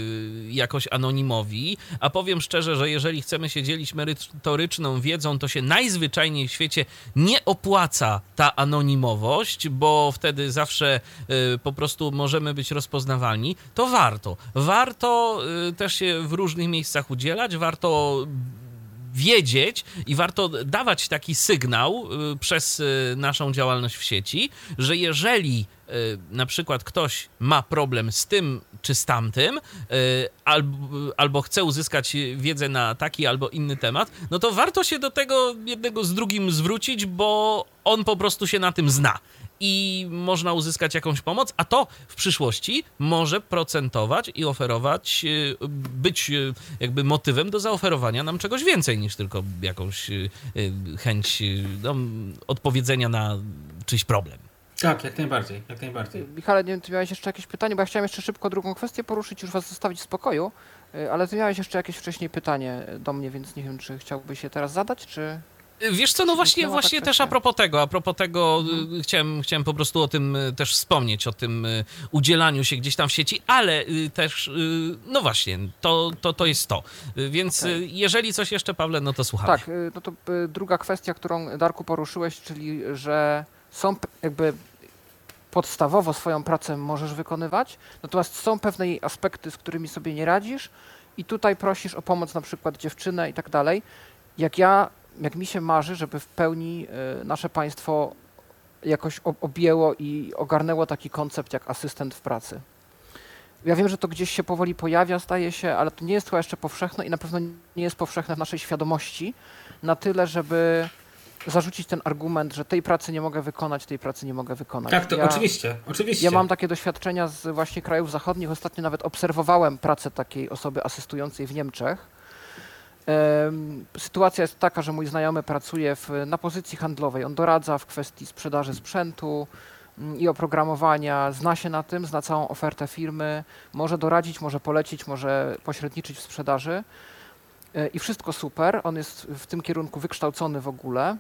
jakoś anonimowi, a powiem szczerze, że jeżeli chcemy się dzielić merytoryczną wiedzą, to się najzwyczajniej w świecie nie opłaca ta anonimowość, bo wtedy zawsze po prostu możemy być rozpoznawalni, to warto. Warto też się w różnych miejscach udzielać, warto wiedzieć i warto dawać taki sygnał przez naszą działalność w sieci, że jeżeli na przykład ktoś ma problem z tym czy z tamtym, albo, albo chce uzyskać wiedzę na taki albo inny temat, no to warto się do tego jednego z drugim zwrócić, bo on po prostu się na tym zna i można uzyskać jakąś pomoc, a to w przyszłości może procentować i oferować, być jakby motywem do zaoferowania nam czegoś więcej niż tylko jakąś chęć no, odpowiedzenia na czyjś problem. Tak, jak najbardziej, jak najbardziej. Michale, nie wiem, ty miałeś jeszcze jakieś pytanie, bo ja chciałem jeszcze szybko drugą kwestię poruszyć, już was zostawić w spokoju, ale ty miałeś jeszcze jakieś wcześniej pytanie do mnie, więc nie wiem, czy chciałbyś je teraz zadać, czy... Wiesz co, no właśnie, właśnie też a propos tego, a propos tego hmm. chciałem, chciałem po prostu o tym też wspomnieć, o tym udzielaniu się gdzieś tam w sieci, ale też, no właśnie, to, to, to jest to. Więc okay. jeżeli coś jeszcze, Pawle, no to słuchamy. Tak, no to druga kwestia, którą, Darku, poruszyłeś, czyli że są jakby podstawowo swoją pracę możesz wykonywać, natomiast są pewne jej aspekty, z którymi sobie nie radzisz i tutaj prosisz o pomoc na przykład dziewczynę i tak dalej. Jak ja, jak mi się marzy, żeby w pełni y, nasze państwo jakoś objęło i ogarnęło taki koncept jak asystent w pracy. Ja wiem, że to gdzieś się powoli pojawia, zdaje się, ale to nie jest chyba jeszcze powszechne i na pewno nie jest powszechne w naszej świadomości na tyle, żeby zarzucić ten argument, że tej pracy nie mogę wykonać, tej pracy nie mogę wykonać. Tak, to ja, oczywiście, oczywiście. Ja mam takie doświadczenia z właśnie krajów zachodnich. Ostatnio nawet obserwowałem pracę takiej osoby asystującej w Niemczech. Sytuacja jest taka, że mój znajomy pracuje w, na pozycji handlowej. On doradza w kwestii sprzedaży sprzętu i oprogramowania, zna się na tym, zna całą ofertę firmy, może doradzić, może polecić, może pośredniczyć w sprzedaży i wszystko super. On jest w tym kierunku wykształcony w ogóle,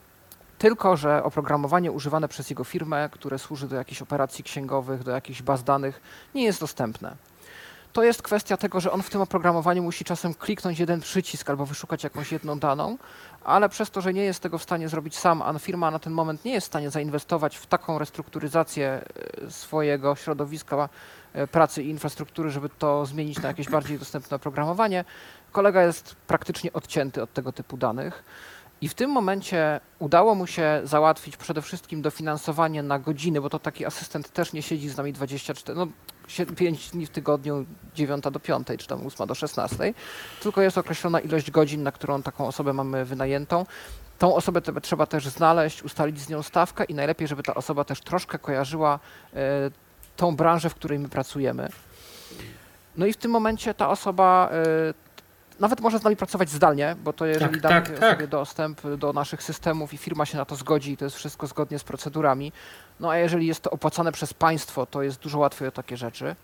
tylko że oprogramowanie używane przez jego firmę, które służy do jakichś operacji księgowych, do jakichś baz danych, nie jest dostępne. To jest kwestia tego, że on w tym oprogramowaniu musi czasem kliknąć jeden przycisk albo wyszukać jakąś jedną daną, ale przez to, że nie jest tego w stanie zrobić sam, a firma na ten moment nie jest w stanie zainwestować w taką restrukturyzację swojego środowiska pracy i infrastruktury, żeby to zmienić na jakieś bardziej dostępne oprogramowanie, kolega jest praktycznie odcięty od tego typu danych. I w tym momencie udało mu się załatwić przede wszystkim dofinansowanie na godziny, bo to taki asystent też nie siedzi z nami dwadzieścia cztery, no pięć dni w tygodniu, dziewiąta do piątej, czy tam ósma do szesnastej, tylko jest określona ilość godzin, na którą taką osobę mamy wynajętą. Tą osobę te, trzeba też znaleźć, ustalić z nią stawkę i najlepiej, żeby ta osoba też troszkę kojarzyła y, tą branżę, w której my pracujemy. No i w tym momencie ta osoba y, nawet może z nami pracować zdalnie, bo to jeżeli tak, damy tak, sobie tak. dostęp do naszych systemów i firma się na to zgodzi i to jest wszystko zgodnie z procedurami, no a jeżeli jest to opłacane przez państwo, to jest dużo łatwiej o takie rzeczy,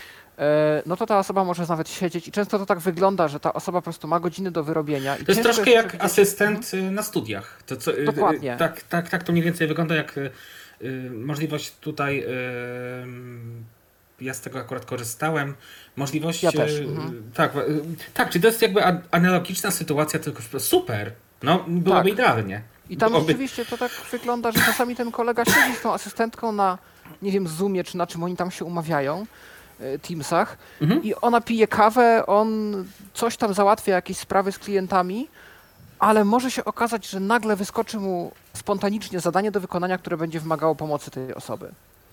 no to ta osoba może nawet siedzieć i często to tak wygląda, że ta osoba po prostu ma godziny do wyrobienia. I to jest troszkę jest jak asystent hmm? na studiach. To, co, Dokładnie. Tak, tak, tak to mniej więcej wygląda jak y, możliwość tutaj... Y, ja z tego akurat korzystałem. Możliwość... Ja też. Mhm. Tak, tak, czy to jest jakby analogiczna sytuacja, tylko super. No, byłoby tak. idealnie. I tam byłoby... rzeczywiście to tak wygląda, że czasami ten kolega siedzi z tą asystentką na, nie wiem, Zoomie, czy na czym oni tam się umawiają, Teamsach, mhm. i ona pije kawę, on coś tam załatwia, jakieś sprawy z klientami, ale może się okazać, że nagle wyskoczy mu spontanicznie zadanie do wykonania, które będzie wymagało pomocy tej osoby.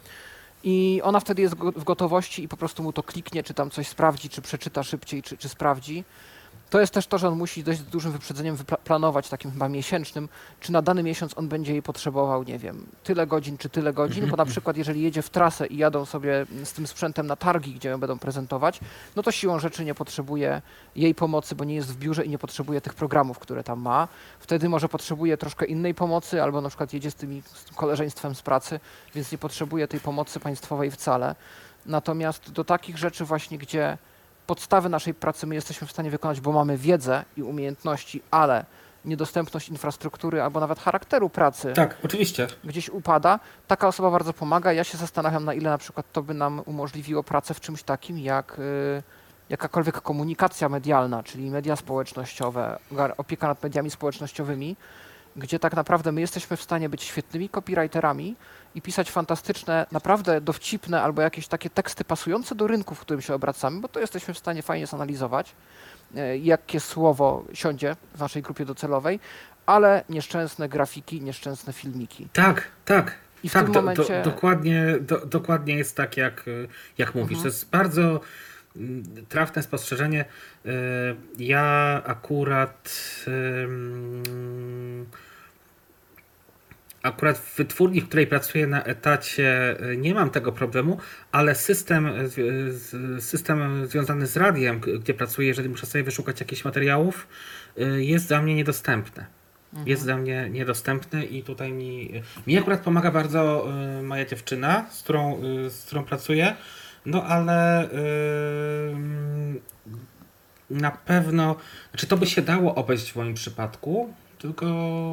I ona wtedy jest w gotowości i po prostu mu to kliknie, czy tam coś sprawdzi, czy przeczyta szybciej, czy, czy sprawdzi. To jest też to, że on musi dość dużym wyprzedzeniem planować, takim chyba miesięcznym, czy na dany miesiąc on będzie jej potrzebował, nie wiem, tyle godzin, czy tyle godzin, bo na przykład jeżeli jedzie w trasę i jadą sobie z tym sprzętem na targi, gdzie ją będą prezentować, no to siłą rzeczy nie potrzebuje jej pomocy, bo nie jest w biurze i nie potrzebuje tych programów, które tam ma. Wtedy może potrzebuje troszkę innej pomocy, albo na przykład jedzie z, tymi, z tym koleżeństwem z pracy, więc nie potrzebuje tej pomocy państwowej wcale. Natomiast do takich rzeczy właśnie, gdzie podstawy naszej pracy my jesteśmy w stanie wykonać, bo mamy wiedzę i umiejętności, ale niedostępność infrastruktury albo nawet charakteru pracy tak, oczywiście. gdzieś upada, taka osoba bardzo pomaga. Ja się zastanawiam, na ile na przykład to by nam umożliwiło pracę w czymś takim jak y, jakakolwiek komunikacja medialna, czyli media społecznościowe, opieka nad mediami społecznościowymi, gdzie tak naprawdę my jesteśmy w stanie być świetnymi copywriterami i pisać fantastyczne, naprawdę dowcipne albo jakieś takie teksty pasujące do rynku, w którym się obracamy, bo to jesteśmy w stanie fajnie zanalizować, jakie słowo siądzie w naszej grupie docelowej, ale nieszczęsne grafiki, nieszczęsne filmiki. Tak, tak. I w tak, tym do, momencie... do, dokładnie, do, dokładnie jest tak, jak, jak mówisz. Mhm. To jest bardzo trafne spostrzeżenie. Ja akurat... Akurat w wytwórni, w której pracuję na etacie, nie mam tego problemu, ale system, system związany z radiem, gdzie pracuję, jeżeli muszę sobie wyszukać jakichś materiałów, jest dla mnie niedostępny. Mhm. Jest dla mnie niedostępny i tutaj mi, mi akurat pomaga bardzo moja dziewczyna, z którą, z którą pracuję, no ale yy, na pewno, znaczy to by się dało obejść w moim przypadku, tylko,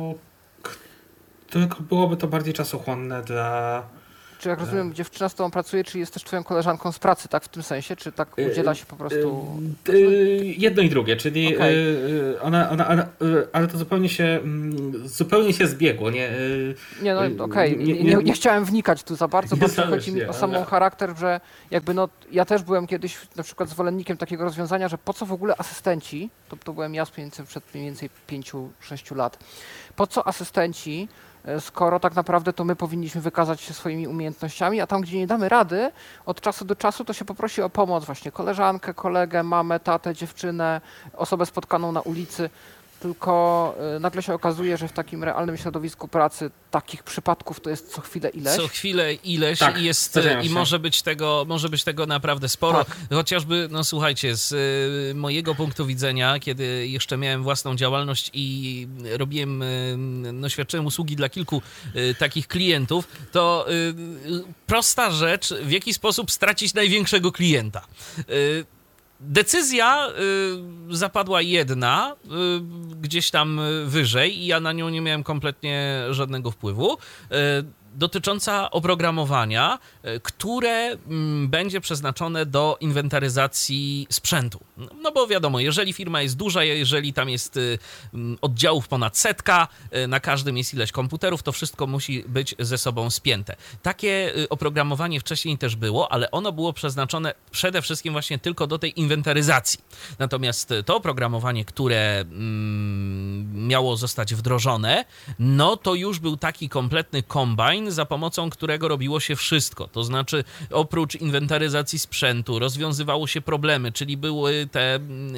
tylko byłoby to bardziej czasochłonne dla... Czy jak rozumiem, dziewczyna z tobą pracuje, czy jest też twoją koleżanką z pracy, tak w tym sensie? Czy tak udziela się po prostu... Yy, yy, jedno i drugie, czyli okay. yy, ona, ona, ona yy, ale to zupełnie się yy, zupełnie się zbiegło, nie? Yy, nie, no okej, okay. nie, nie, nie chciałem wnikać tu za bardzo, bo chodzi mi nie, o sam ale... charakter, że jakby no, ja też byłem kiedyś na przykład zwolennikiem takiego rozwiązania, że po co w ogóle asystenci, to, to byłem ja przed mniej więcej pięciu sześciu lat, po co asystenci, skoro tak naprawdę to my powinniśmy wykazać się swoimi umiejętnościami, a tam, gdzie nie damy rady, od czasu do czasu to się poprosi o pomoc właśnie koleżankę, kolegę, mamę, tatę, dziewczynę, osobę spotkaną na ulicy. Tylko y, nagle się okazuje, że w takim realnym środowisku pracy takich przypadków to jest co chwilę ileś. Co chwilę ileś tak, i, jest, i może być tego, może być tego naprawdę sporo. Tak. Chociażby, no słuchajcie, z y, mojego punktu widzenia, kiedy jeszcze miałem własną działalność i robiłem, y, no świadczyłem usługi dla kilku y, takich klientów, to y, y, prosta rzecz, w jaki sposób stracić największego klienta. Y, Decyzja y, zapadła jedna, y, gdzieś tam wyżej i ja na nią nie miałem kompletnie żadnego wpływu, y, dotycząca oprogramowania, y, które y, będzie przeznaczone do inwentaryzacji sprzętu. No bo wiadomo, jeżeli firma jest duża, jeżeli tam jest y, oddziałów ponad setka, y, na każdym jest ileś komputerów, to wszystko musi być ze sobą spięte. Takie y, oprogramowanie wcześniej też było, ale ono było przeznaczone przede wszystkim właśnie tylko do tej inwentaryzacji. Natomiast to oprogramowanie, które mm, miało zostać wdrożone, no to już był taki kompletny kombajn, za pomocą którego robiło się wszystko. To znaczy oprócz inwentaryzacji sprzętu rozwiązywało się problemy, czyli były te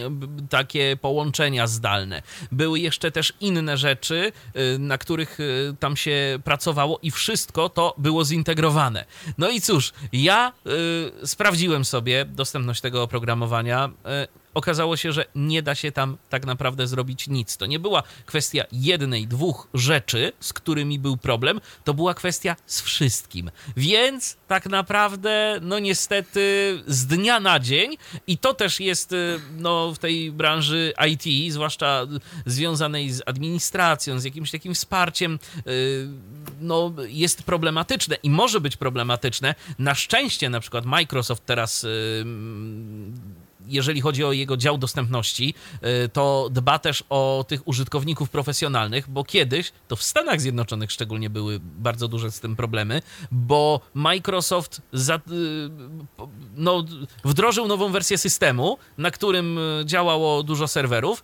takie połączenia zdalne. Były jeszcze też inne rzeczy, na których tam się pracowało i wszystko to było zintegrowane. No i cóż, ja y, sprawdziłem sobie dostępność tego oprogramowania. Y, Okazało się, że nie da się tam tak naprawdę zrobić nic. To nie była kwestia jednej, dwóch rzeczy, z którymi był problem, to była kwestia z wszystkim. Więc tak naprawdę, no niestety z dnia na dzień i to też jest no, w tej branży I T, zwłaszcza związanej z administracją, z jakimś takim wsparciem, no jest problematyczne i może być problematyczne. Na szczęście na przykład Microsoft teraz... jeżeli chodzi o jego dział dostępności, to dba też o tych użytkowników profesjonalnych, bo kiedyś, to w Stanach Zjednoczonych szczególnie były bardzo duże z tym problemy, bo Microsoft za, no, wdrożył nową wersję systemu, na którym działało dużo serwerów,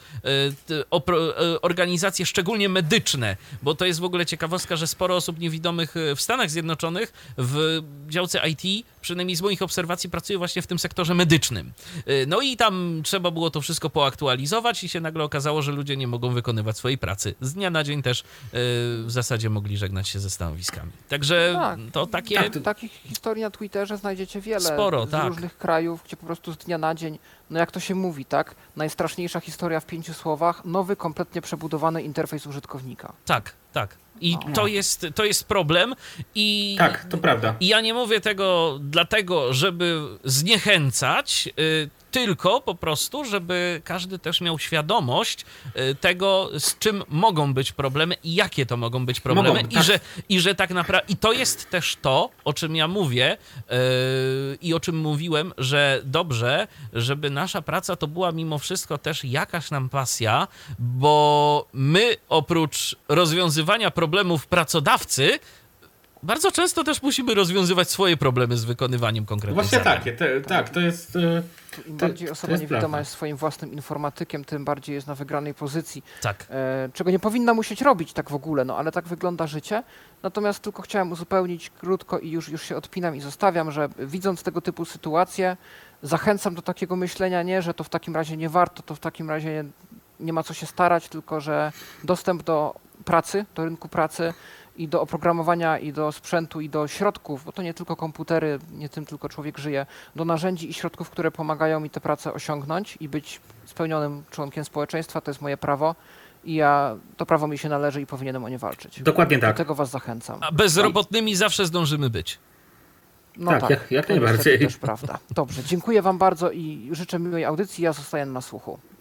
organizacje szczególnie medyczne, bo to jest w ogóle ciekawostka, że sporo osób niewidomych w Stanach Zjednoczonych w działce I T, przynajmniej z moich obserwacji, pracuje właśnie w tym sektorze medycznym. No i tam trzeba było to wszystko poaktualizować i się nagle okazało, że ludzie nie mogą wykonywać swojej pracy. Z dnia na dzień też yy, w zasadzie mogli żegnać się ze stanowiskami. Także tak, to takie... Tak, to takich historii na Twitterze znajdziecie wiele. Sporo, z tak. różnych krajów, gdzie po prostu z dnia na dzień, no jak to się mówi, tak? Najstraszniejsza historia w pięciu słowach, nowy, kompletnie przebudowany interfejs użytkownika. Tak, tak. I no. to, jest, to jest problem. I, tak, to prawda. I ja nie mówię tego dlatego, żeby zniechęcać, yy, tylko po prostu, żeby każdy też miał świadomość tego, z czym mogą być problemy i jakie to mogą być problemy. Mogą, tak. I, że, I że tak naprawdę... I to jest też to, o czym ja mówię yy, i o czym mówiłem, że dobrze, żeby nasza praca to była mimo wszystko też jakaś nam pasja, bo my oprócz rozwiązywania problemów pracodawcy bardzo często też musimy rozwiązywać swoje problemy z wykonywaniem konkretnych Właśnie zadań. takie, te, tak, to jest... Im bardziej to, osoba to jest niewidoma prawda. Jest swoim własnym informatykiem, tym bardziej jest na wygranej pozycji. Tak. E, czego nie powinna musieć robić tak w ogóle, no ale tak wygląda życie. Natomiast tylko chciałem uzupełnić krótko i już, już się odpinam i zostawiam, że widząc tego typu sytuacje, zachęcam do takiego myślenia, nie, że to w takim razie nie warto, to w takim razie nie ma co się starać, tylko że dostęp do pracy, do rynku pracy i do oprogramowania, i do sprzętu, i do środków, bo to nie tylko komputery, nie tym tylko człowiek żyje, do narzędzi i środków, które pomagają mi tę pracę osiągnąć i być spełnionym członkiem społeczeństwa, to jest moje prawo i ja, to prawo mi się należy i powinienem o nie walczyć. Dokładnie tak. Do tego was zachęcam. A bezrobotnymi zawsze zdążymy być. No tak, tak, jak, jak to najbardziej. To też prawda. Dobrze, dziękuję wam bardzo i życzę miłej audycji, ja zostaję na słuchu.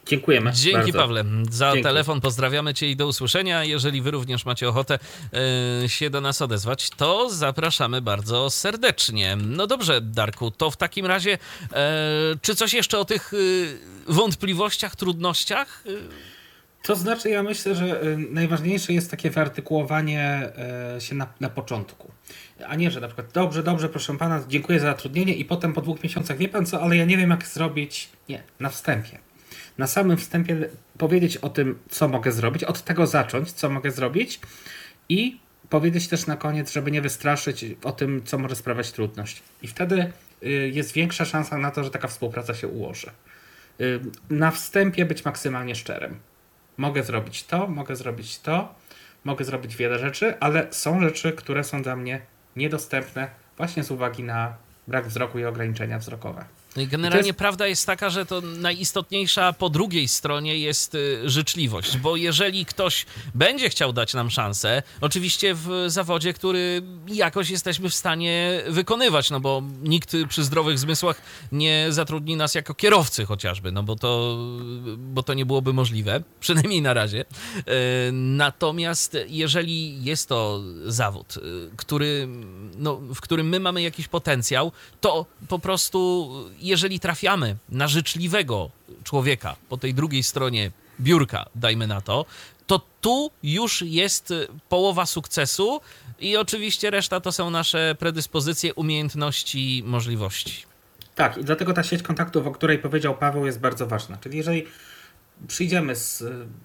Dziękujemy Dzięki bardzo. Pawle za Dzięki. telefon, pozdrawiamy Cię i do usłyszenia. Jeżeli Wy również macie ochotę y, się do nas odezwać, to zapraszamy bardzo serdecznie. No dobrze, Darku, to w takim razie y, czy coś jeszcze o tych y, wątpliwościach, trudnościach? Y, To znaczy, ja myślę, że y, najważniejsze jest takie wyartykułowanie y, się na, na początku. A nie, że na przykład dobrze, dobrze, proszę pana, dziękuję za zatrudnienie i potem po dwóch miesiącach, wie pan co, ale ja nie wiem jak zrobić. Nie, na wstępie. Na samym wstępie powiedzieć o tym, co mogę zrobić, od tego zacząć, co mogę zrobić i powiedzieć też na koniec, żeby nie wystraszyć o tym, co może sprawiać trudność. I wtedy y, jest większa szansa na to, że taka współpraca się ułoży. Y, na wstępie być maksymalnie szczerym. Mogę zrobić to, mogę zrobić to, mogę zrobić wiele rzeczy, ale są rzeczy, które są dla mnie niedostępne właśnie z uwagi na brak wzroku i ograniczenia wzrokowe. No i generalnie jest... prawda jest taka, że to najistotniejsza po drugiej stronie jest y, życzliwość, bo jeżeli ktoś będzie chciał dać nam szansę, oczywiście w zawodzie, który jakoś jesteśmy w stanie wykonywać, no bo nikt przy zdrowych zmysłach nie zatrudni nas jako kierowcy chociażby, no bo to, bo to nie byłoby możliwe, przynajmniej na razie. Y, natomiast jeżeli jest to zawód, y, który, no, w którym my mamy jakiś potencjał, to po prostu jeżeli trafiamy na życzliwego człowieka po tej drugiej stronie biurka, dajmy na to, to tu już jest połowa sukcesu i oczywiście reszta to są nasze predyspozycje, umiejętności, możliwości. Tak, i dlatego ta sieć kontaktów, o której powiedział Paweł, jest bardzo ważna. Czyli jeżeli przyjdziemy z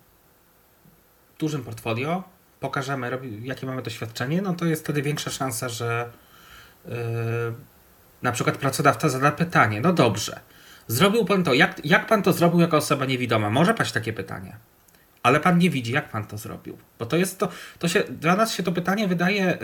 dużym portfolio, pokażemy, jakie mamy doświadczenie, no to jest wtedy większa szansa, że yy, na przykład pracodawca zada pytanie, no dobrze, zrobił pan to, jak, jak pan to zrobił jako osoba niewidoma? Może paść takie pytanie, ale pan nie widzi, jak pan to zrobił. Bo to jest to, to się, dla nas się to pytanie wydaje,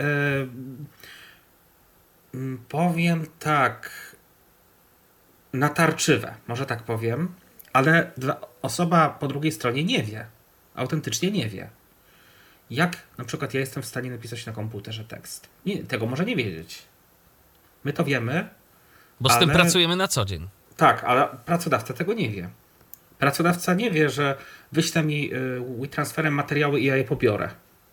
yy, powiem tak, natarczywe, może tak powiem, ale dla, osoba po drugiej stronie nie wie, autentycznie nie wie. Jak na przykład ja jestem w stanie napisać na komputerze tekst? Nie, tego może nie wiedzieć. My to wiemy. Bo z ale... tym pracujemy na co dzień. Tak, ale pracodawca tego nie wie. Pracodawca nie wie, że wyśle mi y, WeTransferem materiały i ja je pobiorę.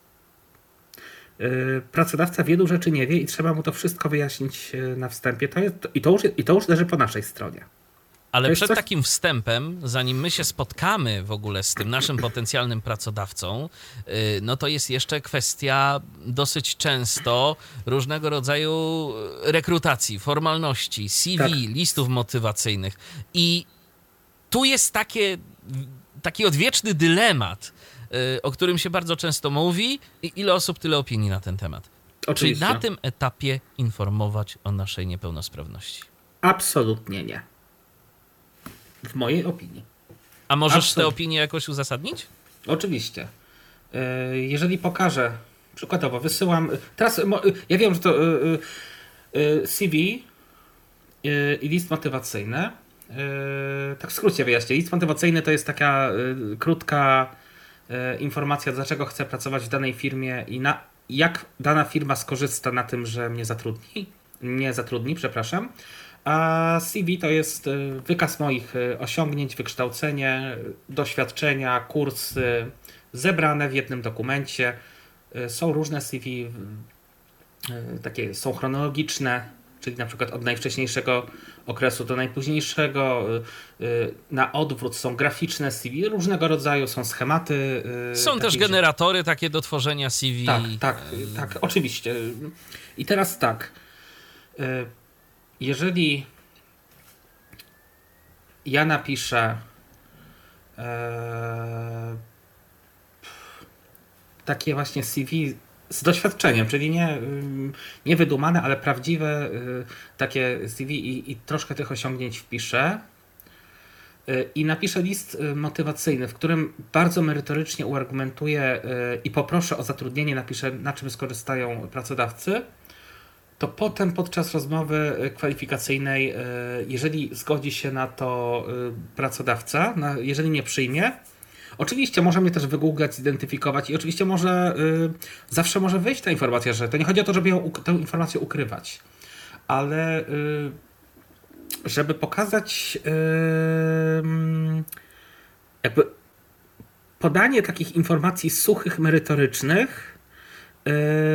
Y, pracodawca wielu rzeczy nie wie i trzeba mu to wszystko wyjaśnić y, na wstępie. To jest, i, to już, I to już leży po naszej stronie. Ale przed coś... takim wstępem, zanim my się spotkamy w ogóle z tym naszym potencjalnym pracodawcą, no to jest jeszcze kwestia dosyć często różnego rodzaju rekrutacji, formalności, C V, tak. listów motywacyjnych. I tu jest takie, taki odwieczny dylemat, o którym się bardzo często mówi i ile osób, tyle opinii na ten temat. Oczywiście. Czyli na tym etapie informować o naszej niepełnosprawności? Absolutnie nie. W mojej opinii. A możesz Absolutnie. tę opinię jakoś uzasadnić? Oczywiście. Jeżeli pokażę, przykładowo wysyłam, teraz ja wiem, że to C V i list motywacyjny, tak w skrócie wyjaśnię, list motywacyjny to jest taka krótka informacja, dlaczego chcę pracować w danej firmie i na, jak dana firma skorzysta na tym, że mnie zatrudni, nie zatrudni, przepraszam. A C V to jest wykaz moich osiągnięć, wykształcenie, doświadczenia, kursy zebrane w jednym dokumencie. Są różne C V, takie są chronologiczne, czyli na przykład od najwcześniejszego okresu do najpóźniejszego. Na odwrót są graficzne C V, różnego rodzaju są schematy. Są też generatory takie do tworzenia C V. Tak, tak, tak, oczywiście. I teraz tak. Jeżeli ja napiszę e, takie właśnie C V z doświadczeniem, czyli nie, nie wydumane, ale prawdziwe takie C V i, i troszkę tych osiągnięć wpiszę i napiszę list motywacyjny, w którym bardzo merytorycznie uargumentuję i poproszę o zatrudnienie, napiszę na czym skorzystają pracodawcy, to potem podczas rozmowy kwalifikacyjnej, jeżeli zgodzi się na to pracodawca, jeżeli nie przyjmie, oczywiście może mnie też wygooglać, zidentyfikować i oczywiście może zawsze może wyjść ta informacja, że to nie chodzi o to, żeby ją, tę informację ukrywać, ale żeby pokazać jakby podanie takich informacji suchych, merytorycznych yy,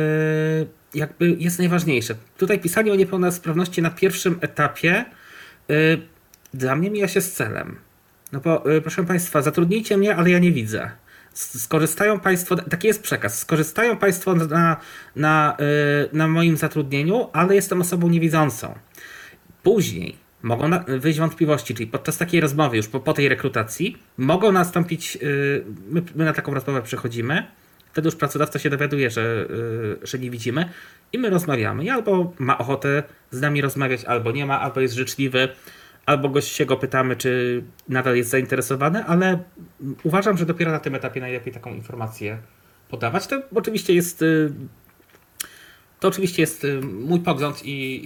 jakby jest najważniejsze. Tutaj pisanie o niepełnosprawności na pierwszym etapie yy, dla mnie mija się z celem. No bo yy, proszę Państwa, zatrudnijcie mnie, ale ja nie widzę. Skorzystają Państwo, taki jest przekaz, skorzystają Państwo na, na, yy, na moim zatrudnieniu, ale jestem osobą niewidzącą. Później mogą na, wyjść wątpliwości, czyli podczas takiej rozmowy, już po, po tej rekrutacji, mogą nastąpić, yy, my, my na taką rozmowę przychodzimy, wtedy już pracodawca się dowiaduje, że, yy, że nie widzimy i my rozmawiamy. I albo ma ochotę z nami rozmawiać, albo nie ma, albo jest życzliwy, albo goś się go pytamy, czy nadal jest zainteresowany, ale uważam, że dopiero na tym etapie najlepiej taką informację podawać. To oczywiście jest... Yy, To oczywiście jest mój pogląd i,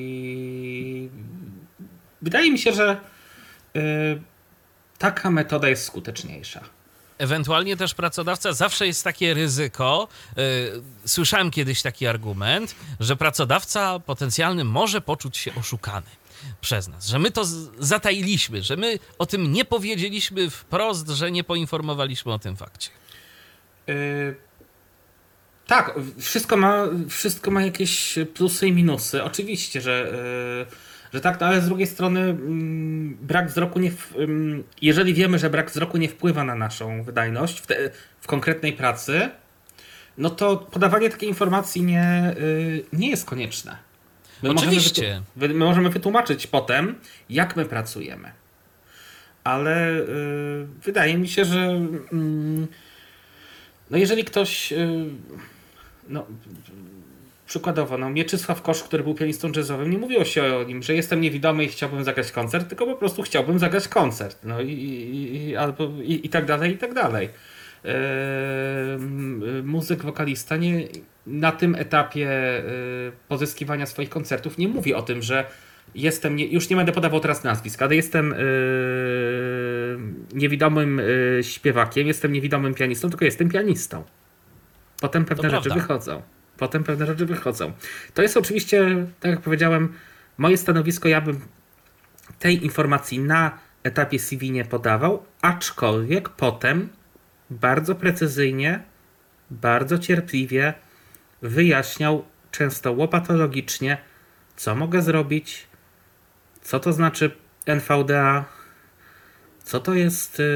i wydaje mi się, że y, taka metoda jest skuteczniejsza. Ewentualnie też pracodawca, zawsze jest takie ryzyko, yy, słyszałem kiedyś taki argument, że pracodawca potencjalny może poczuć się oszukany przez nas, że my to z- zatajiliśmy, że my o tym nie powiedzieliśmy wprost, że nie poinformowaliśmy o tym fakcie. Y, Tak, wszystko ma, wszystko ma jakieś plusy i minusy. Oczywiście, że, yy, że tak, no ale z drugiej strony yy, brak wzroku nie. W, yy, jeżeli wiemy, że brak wzroku nie wpływa na naszą wydajność w, te, w konkretnej pracy, no to podawanie takiej informacji nie, yy, nie jest konieczne. My Oczywiście. Możemy wytu- my możemy wytłumaczyć potem, jak my pracujemy. Ale yy, wydaje mi się, że yy, no jeżeli ktoś. Yy, No, przykładowo, no, Mieczysław Kosz, który był pianistą jazzowym, nie mówiło się o nim, że jestem niewidomy i chciałbym zagrać koncert, tylko po prostu chciałbym zagrać koncert. No i, i, i, albo, i, i tak dalej, i tak dalej. Eee, muzyk, wokalista nie, na tym etapie e, pozyskiwania swoich koncertów nie mówi o tym, że jestem, nie, już nie będę podawał teraz nazwisk, ale jestem e, niewidomym e, śpiewakiem, jestem niewidomym pianistą, tylko jestem pianistą. Potem pewne To rzeczy prawda. wychodzą. Potem pewne rzeczy wychodzą. To jest oczywiście, tak jak powiedziałem, moje stanowisko. Ja bym tej informacji na etapie C V nie podawał, aczkolwiek potem bardzo precyzyjnie, bardzo cierpliwie wyjaśniał, często łopatologicznie, co mogę zrobić, co to znaczy N V D A, co to jest... Yy,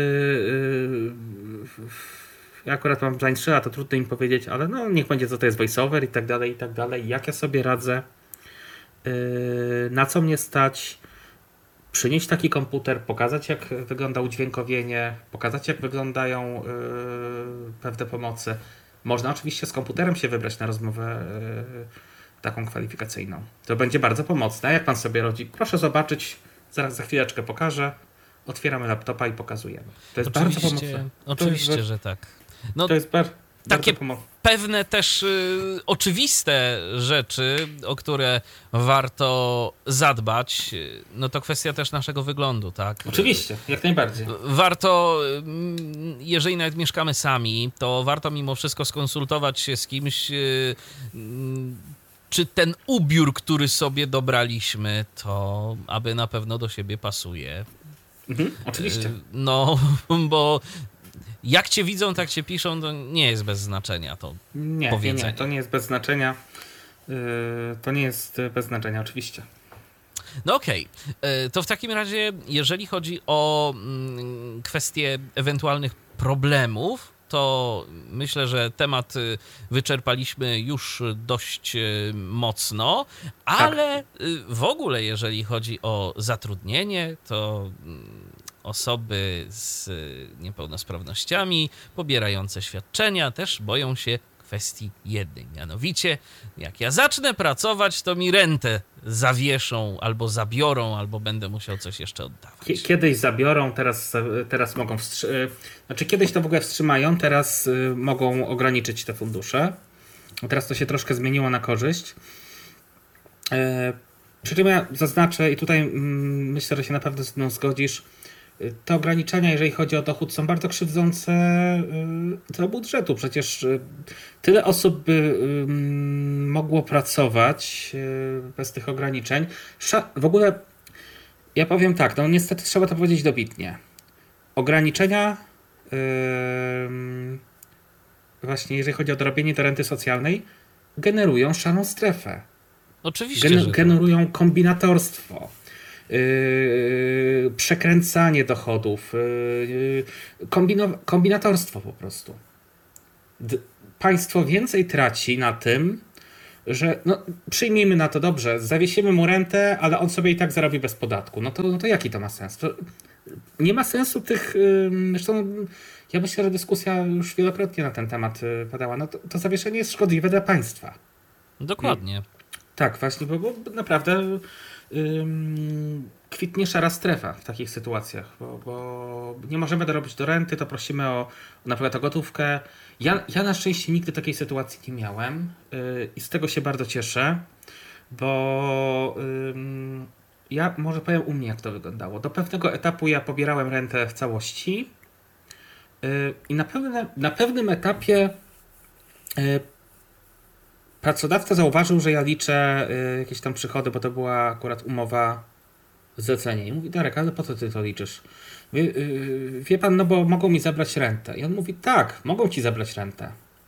yy, Ja akurat mam blind shell, to trudno im powiedzieć, ale no niech będzie, co to jest voiceover i tak dalej, i tak dalej. Jak ja sobie radzę, yy, na co mnie stać, przynieść taki komputer, pokazać, jak wygląda udźwiękowienie, pokazać, jak wyglądają yy, pewne pomocy. Można oczywiście z komputerem się wybrać na rozmowę yy, taką kwalifikacyjną. To będzie bardzo pomocne. Jak pan sobie radzi? Proszę zobaczyć, zaraz za chwileczkę pokażę. Otwieramy laptopa i pokazujemy. To jest Oczywiście, bardzo pomocne. oczywiście, to jest, że tak. No, to jest bar- takie bardzo pomocne. pewne też y, oczywiste rzeczy, o które warto zadbać, y, no to kwestia też naszego wyglądu, tak? Oczywiście, jak najbardziej. Warto, mm, jeżeli nawet mieszkamy sami, to warto mimo wszystko skonsultować się z kimś, y, mm, czy ten ubiór, który sobie dobraliśmy, to aby na pewno do siebie pasuje. Mhm, oczywiście. Y, No, bo jak cię widzą, tak cię piszą, to nie jest bez znaczenia to Nie, nie, powiedzenie. nie, to nie jest bez znaczenia. Yy, to nie jest bez znaczenia, oczywiście. No okej, okay. To w takim razie, jeżeli chodzi o mm, kwestie ewentualnych problemów, to myślę, że temat y, wyczerpaliśmy już dość y, mocno, ale y, w ogóle jeżeli chodzi o zatrudnienie, to mm, osoby z y, niepełnosprawnościami pobierające świadczenia też boją się kwestii jednej, mianowicie jak ja zacznę pracować, to mi rentę zawieszą albo zabiorą, albo będę musiał coś jeszcze oddawać. Kie- Kiedyś zabiorą, teraz, teraz mogą wstrzymać. Znaczy kiedyś to w ogóle wstrzymają, teraz y, mogą ograniczyć te fundusze. Teraz to się troszkę zmieniło na korzyść. E, przy czym ja zaznaczę i tutaj mm, myślę, że się naprawdę z mną zgodzisz, y, te ograniczenia, jeżeli chodzi o dochód, są bardzo krzywdzące y, dla budżetu. Przecież y, tyle osób by y, mogło pracować y, bez tych ograniczeń. Sza- w ogóle ja powiem tak, no niestety trzeba to powiedzieć dobitnie. ograniczenia yy, właśnie jeżeli chodzi o dorobienie do renty socjalnej, generują szarą strefę. Oczywiście, Gen- że tak. Generują kombinatorstwo, yy, przekręcanie dochodów, yy, kombino- kombinatorstwo po prostu. D- państwo więcej traci na tym, że no, przyjmijmy na to dobrze, zawiesimy mu rentę, ale on sobie i tak zarobi bez podatku. No to, no to jaki to ma sens? To nie ma sensu tych... Yy, zresztą ja myślę, że dyskusja już wielokrotnie na ten temat yy, padała. No to, to zawieszenie jest szkodliwe dla państwa. Dokładnie. Tak, właśnie, bo, bo naprawdę ym, kwitnie szara strefa w takich sytuacjach, bo, bo nie możemy dorobić do renty, to prosimy o, o na przykład o gotówkę. Ja, ja na szczęście nigdy takiej sytuacji nie miałem yy, i z tego się bardzo cieszę, bo ym, ja może powiem u mnie, jak to wyglądało. Do pewnego etapu ja pobierałem rentę w całości yy, i na, pewne, na pewnym etapie yy, pracodawca zauważył, że ja liczę y, jakieś tam przychody, bo to była akurat umowa zlecenia. I mówi: Darek, ale po co ty to liczysz? Wie, y, wie pan, no bo mogą mi zabrać rentę. I on mówi: tak, mogą ci zabrać rentę.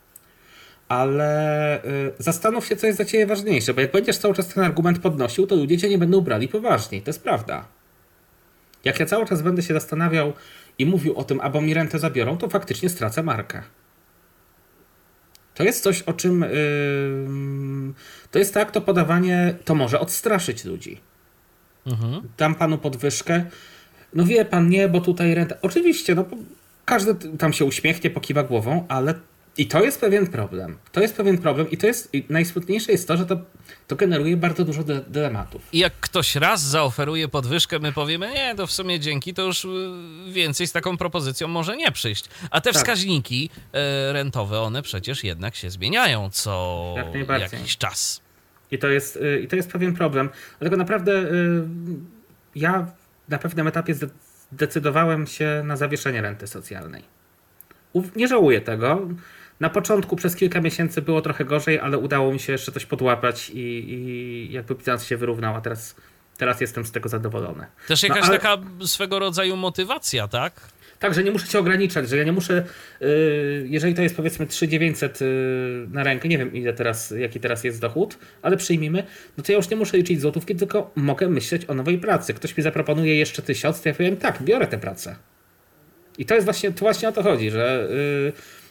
Ale y, zastanów się, co jest dla ciebie ważniejsze, bo jak będziesz cały czas ten argument podnosił, to ludzie cię nie będą brali poważniej. To jest prawda. Jak ja cały czas będę się zastanawiał i mówił o tym, albo mi rentę zabiorą, to faktycznie stracę markę. To jest coś, o czym yy, to jest tak, to podawanie to może odstraszyć ludzi. Mhm. Dam panu podwyżkę. No wie pan, nie, bo tutaj renta. Oczywiście, no każdy tam się uśmiechnie, pokiwa głową, ale i to jest pewien problem. To jest pewien problem i to jest i najsmutniejsze jest to, że to, to generuje bardzo dużo dy- dylematów. I jak ktoś raz zaoferuje podwyżkę, my powiemy: nie, to w sumie dzięki, to już więcej z taką propozycją może nie przyjść. A te Tak. wskaźniki e, rentowe, one przecież jednak się zmieniają co Jak najbardziej. jakiś czas. I to jest, y, i to jest pewien problem. Dlatego naprawdę y, ja na pewnym etapie zdecydowałem się na zawieszenie renty socjalnej. Uf, nie żałuję tego. Na początku przez kilka miesięcy było trochę gorzej, ale udało mi się jeszcze coś podłapać i, i jakby bilans się wyrównał, a teraz, teraz jestem z tego zadowolony. Też No, jakaś ale- taka swego rodzaju motywacja, tak? Tak, że nie muszę się ograniczać, że ja nie muszę, yy, jeżeli to jest powiedzmy trzy tysiące dziewięćset yy, na rękę, nie wiem ile teraz, jaki teraz jest dochód, ale przyjmijmy, no to ja już nie muszę liczyć złotówki, tylko mogę myśleć o nowej pracy. Ktoś mi zaproponuje jeszcze tysiąc, to ja powiem: tak, biorę tę pracę. I to jest właśnie, to właśnie o to chodzi, że yy,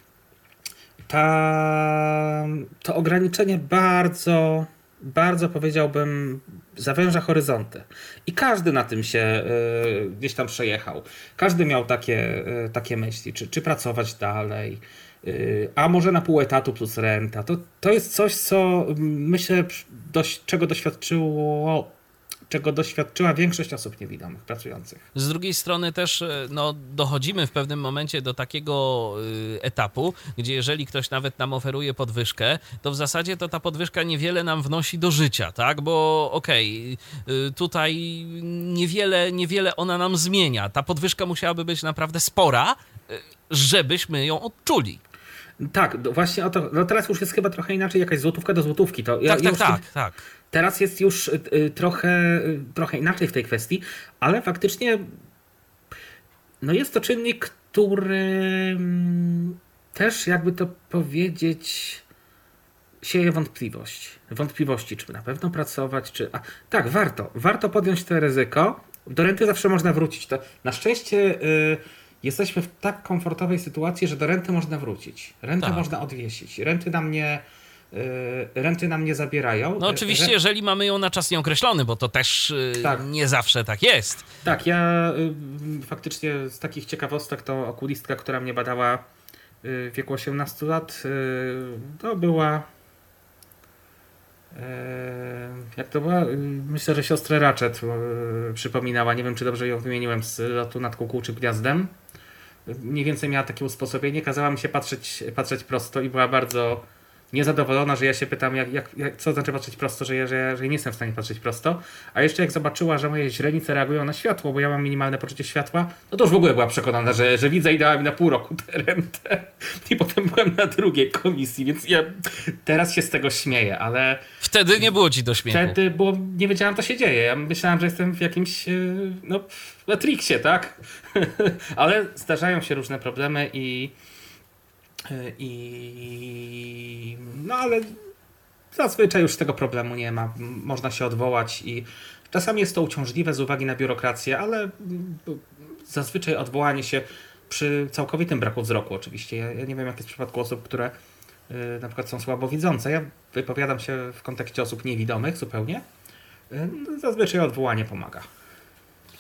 ta, to ograniczenie bardzo, bardzo powiedziałbym zawęża horyzonty. I każdy na tym się y, gdzieś tam przejechał. Każdy miał takie, y, takie myśli, czy, czy pracować dalej, y, a może na pół etatu plus renta. To, to jest coś, co myślę, dość, czego doświadczyło czego doświadczyła większość osób niewidomych pracujących. Z drugiej strony też no, dochodzimy w pewnym momencie do takiego y, etapu, gdzie jeżeli ktoś nawet nam oferuje podwyżkę, to w zasadzie to ta podwyżka niewiele nam wnosi do życia, tak? Bo okej, okay, tutaj niewiele, niewiele ona nam zmienia. Ta podwyżka musiałaby być naprawdę spora, y, żebyśmy ją odczuli. Tak, do- właśnie o to. No teraz już jest chyba trochę inaczej, jakaś złotówka do złotówki. To ja, Tak, ja tak, już tak, tak. Teraz jest już y, y, trochę, y, trochę inaczej w tej kwestii, ale faktycznie no jest to czynnik, który mm, też jakby to powiedzieć sieje wątpliwość. Wątpliwości, czy na pewno pracować, czy... A, tak, warto. Warto podjąć to ryzyko. Do renty zawsze można wrócić. To na szczęście y, jesteśmy w tak komfortowej sytuacji, że do renty można wrócić. Rentę Tak. można odwiesić. Renty nam nie... renty nam nie zabierają. No oczywiście, Re- jeżeli mamy ją na czas nieokreślony, bo to też y, Tak. nie zawsze tak jest. Tak, ja y, faktycznie z takich ciekawostek to okulistka, która mnie badała y, w wieku osiemnastu lat, y, to była y, jak to była? Y, myślę, że siostrę Ratchet y, przypominała. Nie wiem, czy dobrze ją wymieniłem, z lotu nad kukułczym gniazdem. Mniej więcej miała takie usposobienie, kazała mi się patrzeć, patrzeć prosto i była bardzo niezadowolona, że ja się pytam, jak, jak, jak, co znaczy patrzeć prosto, że ja, że, ja, że ja nie jestem w stanie patrzeć prosto. A jeszcze jak zobaczyła, że moje źrenice reagują na światło, bo ja mam minimalne poczucie światła, no to już w ogóle była przekonana, że, że widzę i dała mi na pół roku tę rentę. I potem byłem na drugiej komisji, więc ja teraz się z tego śmieję, ale... Wtedy nie było ci do śmiechu. Wtedy było, nie wiedziałem, co się dzieje. Ja myślałem, że jestem w jakimś, no, w Matrixie, tak? Ale zdarzają się różne problemy i... I no ale zazwyczaj już tego problemu nie ma. Można się odwołać i czasami jest to uciążliwe z uwagi na biurokrację, ale zazwyczaj odwołanie się przy całkowitym braku wzroku oczywiście. Ja, ja nie wiem, jak jest w przypadku osób, które y, na przykład są słabowidzące. Ja wypowiadam się w kontekście osób niewidomych zupełnie. Y, zazwyczaj odwołanie pomaga.